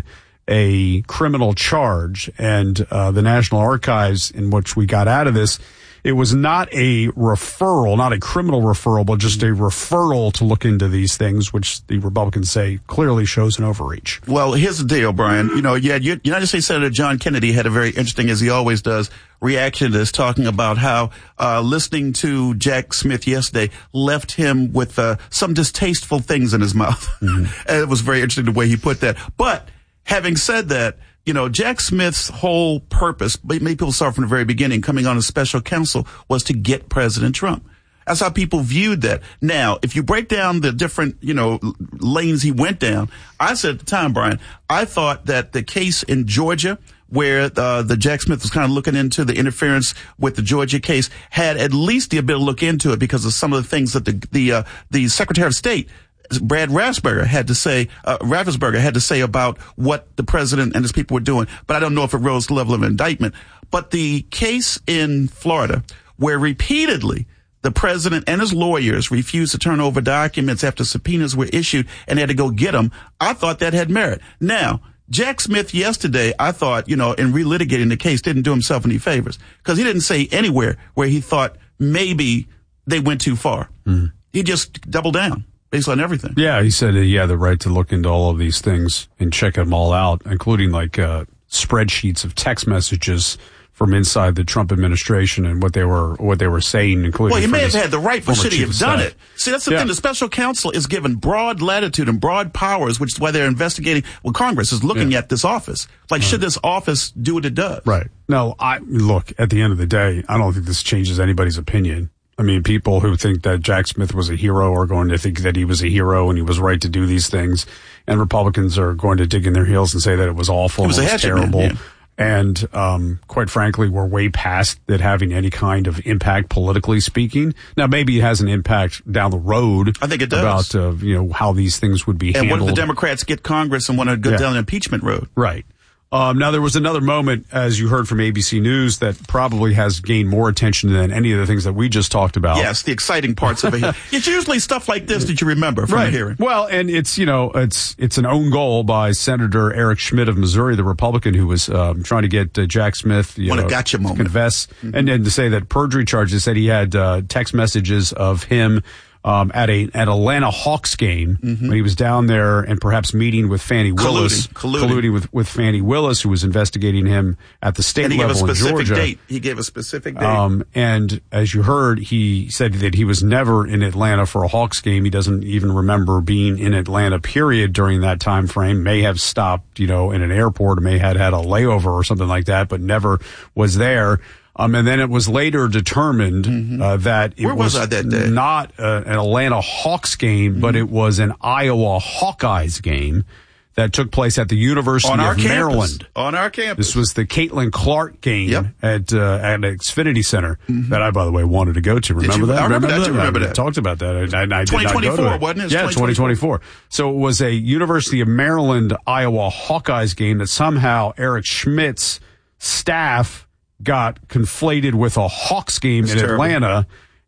a criminal charge, and uh, the National Archives, in which we got out of this, it was not a referral, not a criminal referral, but just a referral to look into these things, which the Republicans say clearly shows an overreach. Well, here's the deal, Brian. You know, yeah, United States Senator John Kennedy had a very interesting, as he always does, reaction to this, talking about how uh listening to Jack Smith yesterday left him with uh, some distasteful things in his mouth. Mm-hmm. And it was very interesting the way he put that. But having said that, you know, Jack Smith's whole purpose, many people saw from the very beginning, coming on as special counsel, was to get President Trump. That's how people viewed that. Now, if you break down the different, you know, lanes he went down, I said at the time, Brian, I thought that the case in Georgia, where uh, the Jack Smith was kind of looking into the interference with the Georgia case, had at least the ability to look into it because of some of the things that the the uh, the Secretary of State, Brad Raffensperger, had to say, uh, Raffensperger had to say about what the president and his people were doing. But I don't know if it rose to the level of indictment. But the case in Florida, where repeatedly the president and his lawyers refused to turn over documents after subpoenas were issued and they had to go get them, I thought that had merit. Now, Jack Smith yesterday, I thought, you know, in relitigating the case, didn't do himself any favors because he didn't say anywhere where he thought maybe they went too far. Mm. He just doubled down based on everything. Yeah, he said he had the right to look into all of these things and check them all out, including like uh, spreadsheets of text messages from inside the Trump administration and what they were what they were saying, including. Well, he may have had the right, but should he have done it? See, that's the yeah. thing. The special counsel is given broad latitude and broad powers, which is why they're investigating. Well, Congress is looking yeah. at this office. Like, right. should this office do what it does? Right. No, I look, at the end of the day, I don't think this changes anybody's opinion. I mean, people who think that Jack Smith was a hero are going to think that he was a hero and he was right to do these things. And Republicans are going to dig in their heels and say that it was awful it was and it was terrible. Man, yeah. And, um, quite frankly, we're way past it having any kind of impact politically speaking. Now, maybe it has an impact down the road. I think it does. About, uh, you know, how these things would be and handled. And what if the Democrats get Congress and want to go yeah. down the impeachment road? Right. Um, now, there was another moment, as you heard from A B C News, that probably has gained more attention than any of the things that we just talked about. Yes, the exciting parts of it. It's usually stuff like this that you remember from right. the hearing. Well, and it's, you know, it's it's an own goal by Senator Eric Schmidt of Missouri, the Republican who was um, trying to get uh, Jack Smith you what know, a gotcha to moment. confess, mm-hmm. and then to say that perjury charges, said he had uh, text messages of him Um, at a at Atlanta Hawks game mm-hmm. when he was down there and perhaps meeting with Fannie Willis, colluding, colluding. colluding with, with Fannie Willis, who was investigating him at the state and he level gave a in specific Georgia. Date. He gave a specific date. Um, and as you heard, he said that he was never in Atlanta for a Hawks game. He doesn't even remember being in Atlanta, period, during that time frame. May have stopped, you know, in an airport, or may have had a layover or something like that, but never was there. Um, and then it was later determined mm-hmm. uh, that it Where was, was I that day? not uh, an Atlanta Hawks game, mm-hmm. but it was an Iowa Hawkeyes game that took place at the University On our of campus. Maryland. On our campus. This was the Caitlin Clark game yep. at uh, at Xfinity Center mm-hmm. that I, by the way, wanted to go to. Remember you, that? I remember, remember that. that? You remember I that. talked about that. I, I, I did not go to it. wasn't it? It was yeah, twenty twenty-four. So it was a University of Maryland Iowa Hawkeyes game that somehow Eric Schmidt's staff got conflated with a Hawks game That's in terrible. Atlanta.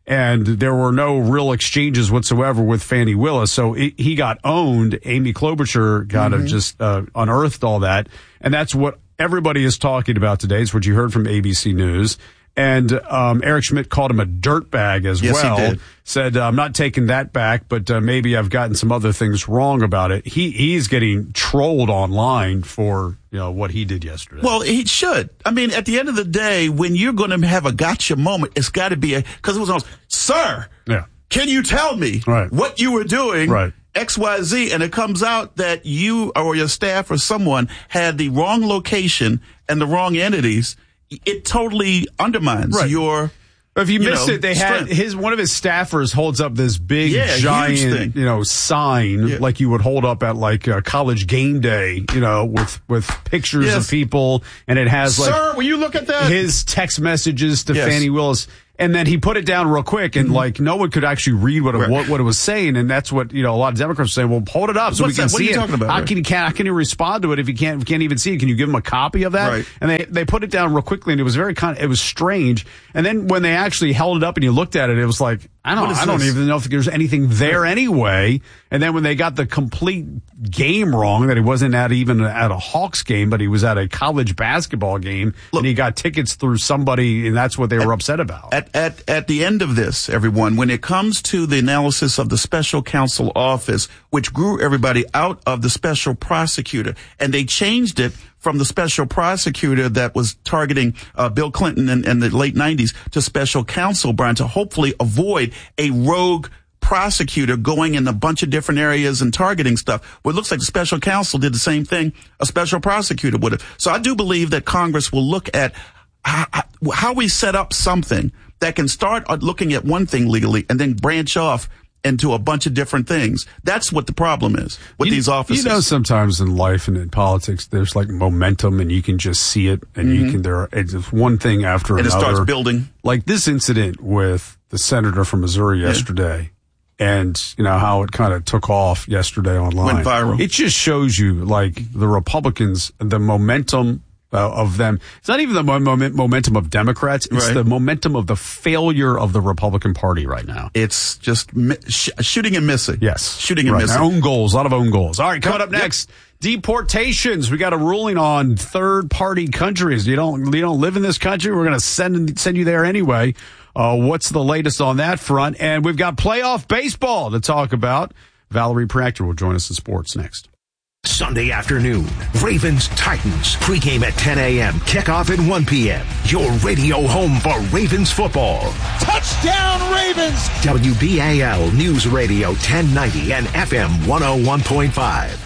and there were no real exchanges whatsoever with Fani Willis. So it, he got owned. Amy Klobuchar kind mm-hmm. of just uh, unearthed all that. And that's what everybody is talking about today. It's what you heard from A B C News. And um, Eric Schmidt called him a dirtbag as yes, well. He did. Said, I'm not taking that back, but uh, maybe I've gotten some other things wrong about it. He He's getting trolled online for you know what he did yesterday. Well, he should. I mean, at the end of the day, when you're going to have a gotcha moment, it's got to be a, because it was almost, sir, yeah. can you tell me right. what you were doing? Right. X Y Z, and it comes out that you or your staff or someone had the wrong location and the wrong entities. It totally undermines right. your. If you, you missed know, it, they strength. had his one of his staffers holds up this big yeah, giant, you know, sign yeah. like you would hold up at like a college game day, you know, with with pictures yes. of people, and it has like, sir, will you look at that? His text messages to yes. Fani Willis. And then he put it down real quick, and mm-hmm. like no one could actually read what it, right. what, what it was saying, and that's what you know. A lot of Democrats say, "Well, hold it up so What's we can that? What see are you it." Talking about, how right? can you can how can you respond to it if you can't if you can't even see it? Can you give him a copy of that? Right. And they they put it down real quickly, and it was very kind. Of, it was strange. And then when they actually held it up and you looked at it, it was like I don't I don't this? even know if there's anything there right. anyway. And then when they got the complete game wrong, that he wasn't at even at a Hawks game, but he was at a college basketball game, Look, and he got tickets through somebody, and that's what they were at, upset about. At at at the end of this, everyone, when it comes to the analysis of the special counsel office, which grew everybody out of the special prosecutor, and they changed it from the special prosecutor that was targeting uh, Bill Clinton in, in the late nineties to special counsel, Brian, to hopefully avoid a rogue prosecutor going in a bunch of different areas and targeting stuff. Well, it looks like the special counsel did the same thing a special prosecutor would have. So I do believe that Congress will look at how, how we set up something that can start looking at one thing legally and then branch off into a bunch of different things. That's what the problem is with you, these offices. You know, sometimes in life and in politics, there's like momentum, and you can just see it, and mm-hmm. you can. There, it's one thing after and another. And it starts building. Like this incident with the senator from Missouri yesterday. Yeah. And, you know, how it kind of took off yesterday online. Went viral. It just shows you, like, the Republicans, the momentum uh, of them. It's not even the moment, momentum of Democrats. It's right. the momentum of the failure of the Republican Party right now. It's just mi- sh- shooting and missing. Yes. Shooting and right. missing. Own goals, a lot of own goals. All right, coming up next, yep. deportations. We got a ruling on third-party countries. You don't, you don't live in this country, we're going to send send you there anyway. Uh, what's the latest on that front? And we've got playoff baseball to talk about. Valerie Proctor will join us in sports next. Sunday afternoon, Ravens Titans. Pregame at ten a.m. Kickoff at one p.m. Your radio home for Ravens football. Touchdown Ravens! W B A L News Radio ten ninety and F M one oh one point five.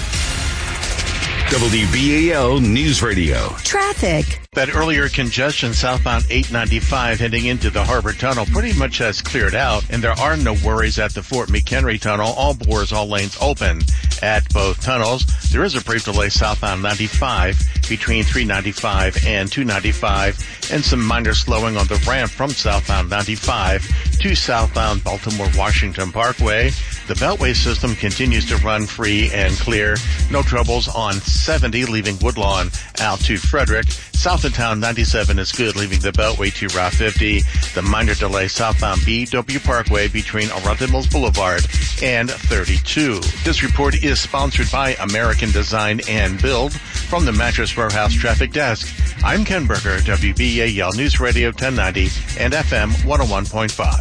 W B A L News Radio. Traffic. That earlier congestion southbound eight ninety-five heading into the Harbor Tunnel pretty much has cleared out, and there are no worries at the Fort McHenry Tunnel. All bores, all lanes open at both tunnels. There is a brief delay southbound ninety-five between three ninety-five and two ninety-five, and some minor slowing on the ramp from southbound ninety-five to southbound Baltimore-Washington Parkway. The Beltway system continues to run free and clear. No troubles on seventy leaving Woodlawn out to Frederick. South of town ninety-seven is good, leaving the Beltway to Route fifty. The minor delay southbound B W Parkway between Arundel Mills Boulevard and thirty-two. This report is sponsored by American Design and Build. From the Mattress Warehouse Traffic Desk, I'm Ken Berger, W B A L News Radio ten ninety and F M one oh one point five.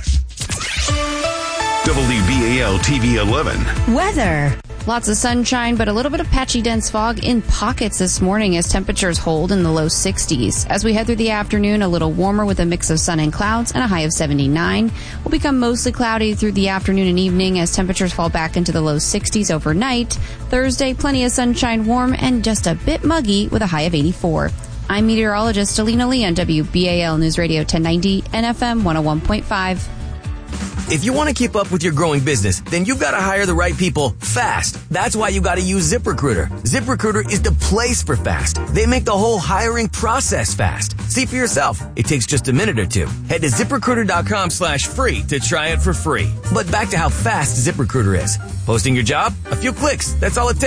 W B A L T V eleven. Weather. Lots of sunshine, but a little bit of patchy dense fog in pockets this morning as temperatures hold in the low sixties. As we head through the afternoon, a little warmer with a mix of sun and clouds and a high of seventy-nine. Will become mostly cloudy through the afternoon and evening as temperatures fall back into the low sixties overnight. Thursday, plenty of sunshine, warm, and just a bit muggy with a high of eighty-four. I'm meteorologist Alina Lee on W B A L News Radio ten ninety and F M one oh one point five. If you want to keep up with your growing business, then you've got to hire the right people fast. That's why you got to use ZipRecruiter. ZipRecruiter is the place for fast. They make the whole hiring process fast. See for yourself. It takes just a minute or two. Head to ZipRecruiter.com slash free to try it for free. But back to how fast ZipRecruiter is. Posting your job? A few clicks. That's all it takes.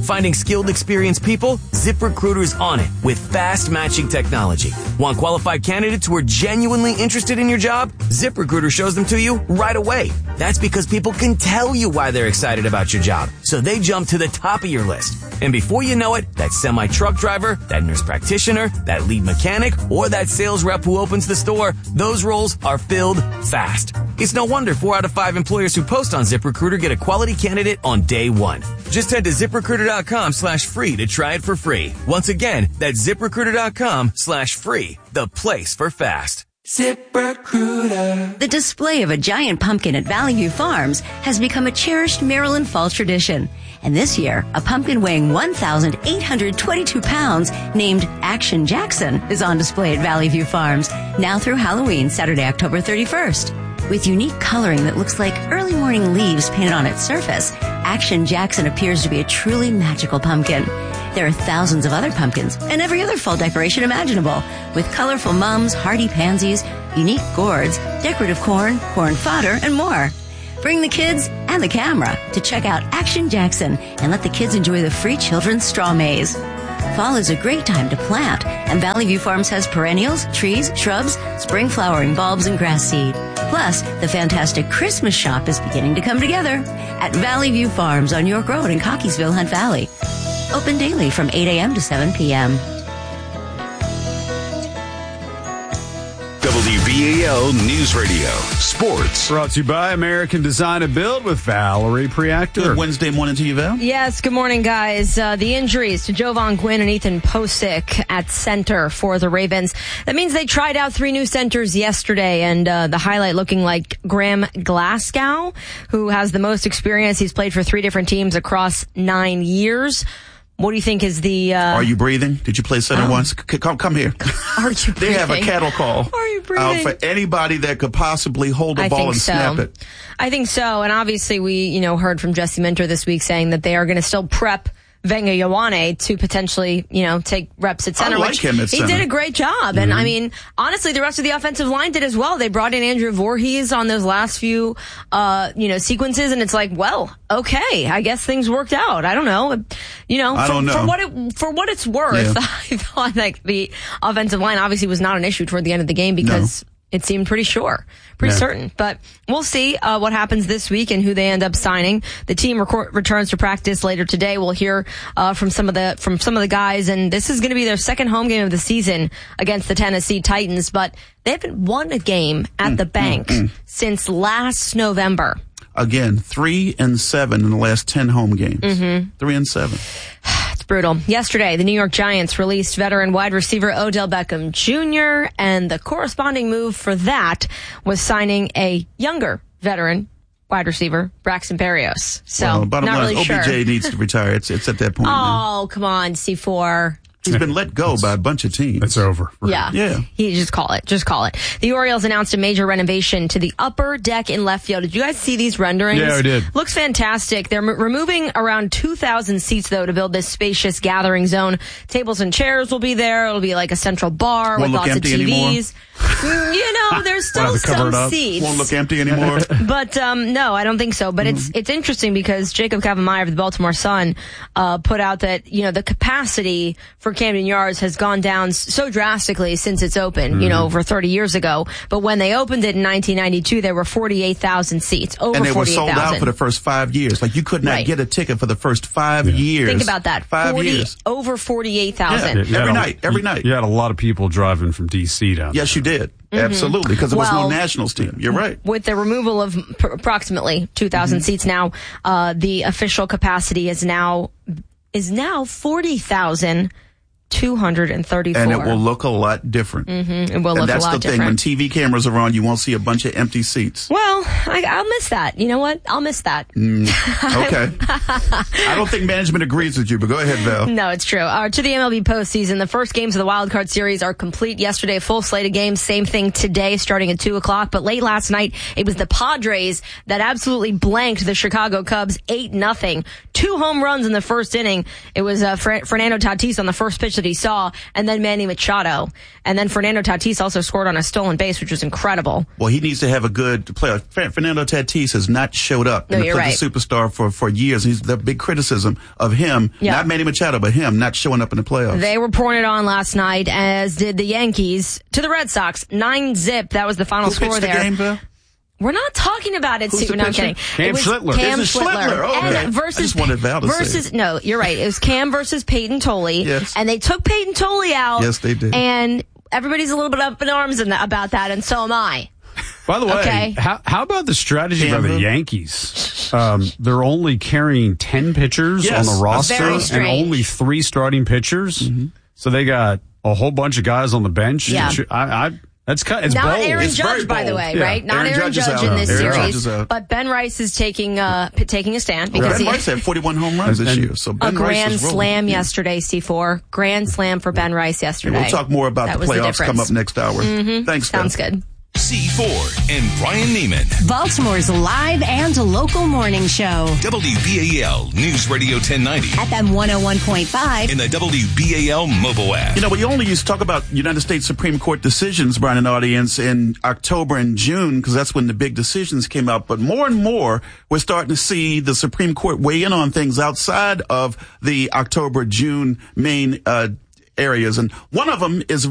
Finding skilled, experienced people? ZipRecruiter's on it with fast matching technology. Want qualified candidates who are genuinely interested in your job? ZipRecruiter shows them to you right away. That's because people can tell you why they're excited about your job, so they jump to the top of your list. And before you know it, that semi-truck driver, that nurse practitioner, that lead mechanic, or that sales rep who opens the store, those roles are filled fast. It's no wonder four out of five employers who post on ZipRecruiter get a quality candidate on day one. Just head to ZipRecruiter.com slash free to try it for free. Once again, that's ZipRecruiter.com slash free, the place for fast. ZipRecruiter. The display of a giant pumpkin at Valley View Farms has become a cherished Maryland fall tradition. And this year, a pumpkin weighing one thousand eight hundred twenty-two pounds named Action Jackson is on display at Valley View Farms now through Halloween, Saturday, October thirty-first. With unique coloring that looks like early morning leaves painted on its surface, Action Jackson appears to be a truly magical pumpkin. There are thousands of other pumpkins and every other fall decoration imaginable, with colorful mums, hardy pansies, unique gourds, decorative corn, corn fodder, and more. Bring the kids and the camera to check out Action Jackson and let the kids enjoy the free children's straw maze. Fall is a great time to plant, and Valley View Farms has perennials, trees, shrubs, spring flowering bulbs, and grass seed. Plus, the fantastic Christmas shop is beginning to come together at Valley View Farms on York Road in Cockeysville, Hunt Valley. Open daily from eight a.m. to seven p.m. W B A L News Radio Sports. Brought to you by American Design and Build with Valerie Priactor. Good Wednesday morning to you, Val. Yes, good morning, guys. Uh, the injuries to Jovan Gwynn and Ethan Posick at center for the Ravens. That means they tried out three new centers yesterday, and uh, the highlight looking like Graham Glasgow, who has the most experience. He's played for three different teams across nine years. What do you think is the... Uh, Are you breathing? Did you play center um, once? C- come, come here. Are you breathing? They have a cattle call. Are you breathing? Uh, for anybody that could possibly hold a I ball and so. snap it. I think so. And obviously we, you know, heard from Jesse Minter this week saying that they are going to still prep Venga Ioane to potentially, you know, take reps at center. I like which him at he center. did a great job. Mm-hmm. And I mean, honestly, the rest of the offensive line did as well. They brought in Andrew Voorhees on those last few, uh, you know, sequences. And it's like, well, okay, I guess things worked out. I don't know. You know, I for, don't know. for what it, for what it's worth, Yeah. I thought like the offensive line obviously was not an issue toward the end of the game because no. It seemed pretty sure, pretty yeah. certain. But we'll see uh, what happens this week and who they end up signing. The team rec- returns to practice later today. We'll hear uh, from some of the from some of the guys, and this is going to be their second home game of the season against the Tennessee Titans. But they haven't won a game at mm, the bank mm, mm. since last November. Again, three and seven in the last ten home games. Mm-hmm. Three and seven. It's brutal. Yesterday, the New York Giants released veteran wide receiver Odell Beckham Junior, and the corresponding move for that was signing a younger veteran wide receiver, Braxton Berrios. So, well, bottom not line, really O B J sure. needs to retire. It's it's at that point. Oh, now. come on, C four. He's been let go by a bunch of teams. It's over. Yeah. Yeah. He just call it. Just call it. The Orioles announced a major renovation to the upper deck in left field. Did you guys see these renderings? Yeah, I did. Looks fantastic. They're m- removing around two thousand seats, though, to build this spacious gathering zone. Tables and chairs will be there. It'll be like a central bar Won't with lots of T Vs. Anymore. You know, there's still some seats. Won't look empty anymore. But um no, I don't think so. But mm-hmm. it's it's interesting because Jacob Kavanaugh of the Baltimore Sun uh put out that, you know, the capacity for Camden Yards has gone down so drastically since it's opened, mm-hmm. you know, over thirty years ago. But when they opened it in nineteen ninety-two, there were forty-eight thousand seats, over and they were sold out for the first five years. Like, you could not right. get a ticket for the first five yeah. years. Think about that. Five forty, years. Over forty-eight thousand. Yeah, every a, night, every you, night. You had a lot of people driving from D C down Yes, there. you did. Mm-hmm. Absolutely, because there was well, no Nationals team. You're right. With the removal of pr- approximately two thousand mm-hmm. seats now, uh, the official capacity is now is now forty thousand two hundred thirty-four. And it will look a lot different. Mm-hmm. It will and look a lot different. that's the thing. When T V cameras are on, you won't see a bunch of empty seats. Well, I, I'll miss that. You know what? I'll miss that. Mm, okay. I don't think management agrees with you, but go ahead, Val. No, it's true. Uh, to the M L B postseason, the first games of the Wild Card Series are complete. Yesterday, full slate of games. Same thing today, starting at two o'clock. But late last night, it was the Padres that absolutely blanked the Chicago Cubs eight nothing. two home runs in the first inning. It was uh, Fer- Fernando Tatis on the first pitch that he saw, and then Manny Machado. And then Fernando Tatis also scored on a stolen base, which was incredible. Well, he needs to have a good player. Fernando Tatis has not showed up No, in the you're right. superstar for, for years. He's the big criticism of him, Yeah. not Manny Machado, but him not showing up in the playoffs. They were pouring it on last night, as did the Yankees to the Red Sox. Nine zip. That was the final Who score pitched the there. game, Bill? We're not talking about it, Who's Stephen. the No, I'm pitcher? kidding. Cam it was Schlittler. Cam Is it Schlittler. Schlittler? Oh, okay. And versus, I just wanted Val to say versus, it. no, you're right. It was Cam versus Peyton Tolle. Yes. And they took Peyton Tolle out. Yes, they did. And everybody's a little bit up in arms in that, about that, and so am I. By the way, Okay. how, how about the strategy by the Canva? Yankees? Um, they're only carrying ten pitchers Yes, on the roster very and strange. only three starting pitchers. So they got a whole bunch of guys on the bench. Yeah. I, I, that's kind. It's Not bold. Aaron It's very Judge, by the bold. way, Yeah. right? Not Aaron Aaron, Judge is Judge out. in this Aaron Judge series. is out. But Ben Rice is taking uh, p- taking a stand because Ben he Rice had forty-one home runs this And- year. So a Ben Rice grand is rolling. slam yesterday, C four. Grand slam for Ben Rice yesterday. We'll talk more about That the was the playoffs come difference. up next hour. Mhm. Thanks, Sounds Bill. good. C four and Brian Neiman. Baltimore's live and local morning show. W B A L News Radio ten ninety. F M one oh one point five. In the W B A L mobile app. You know, we only used to talk about United States Supreme Court decisions, Brian and audience, in October and June, because that's when the big decisions came out. But more and more, we're starting to see the Supreme Court weigh in on things outside of the October, June main uh, areas. And one of them is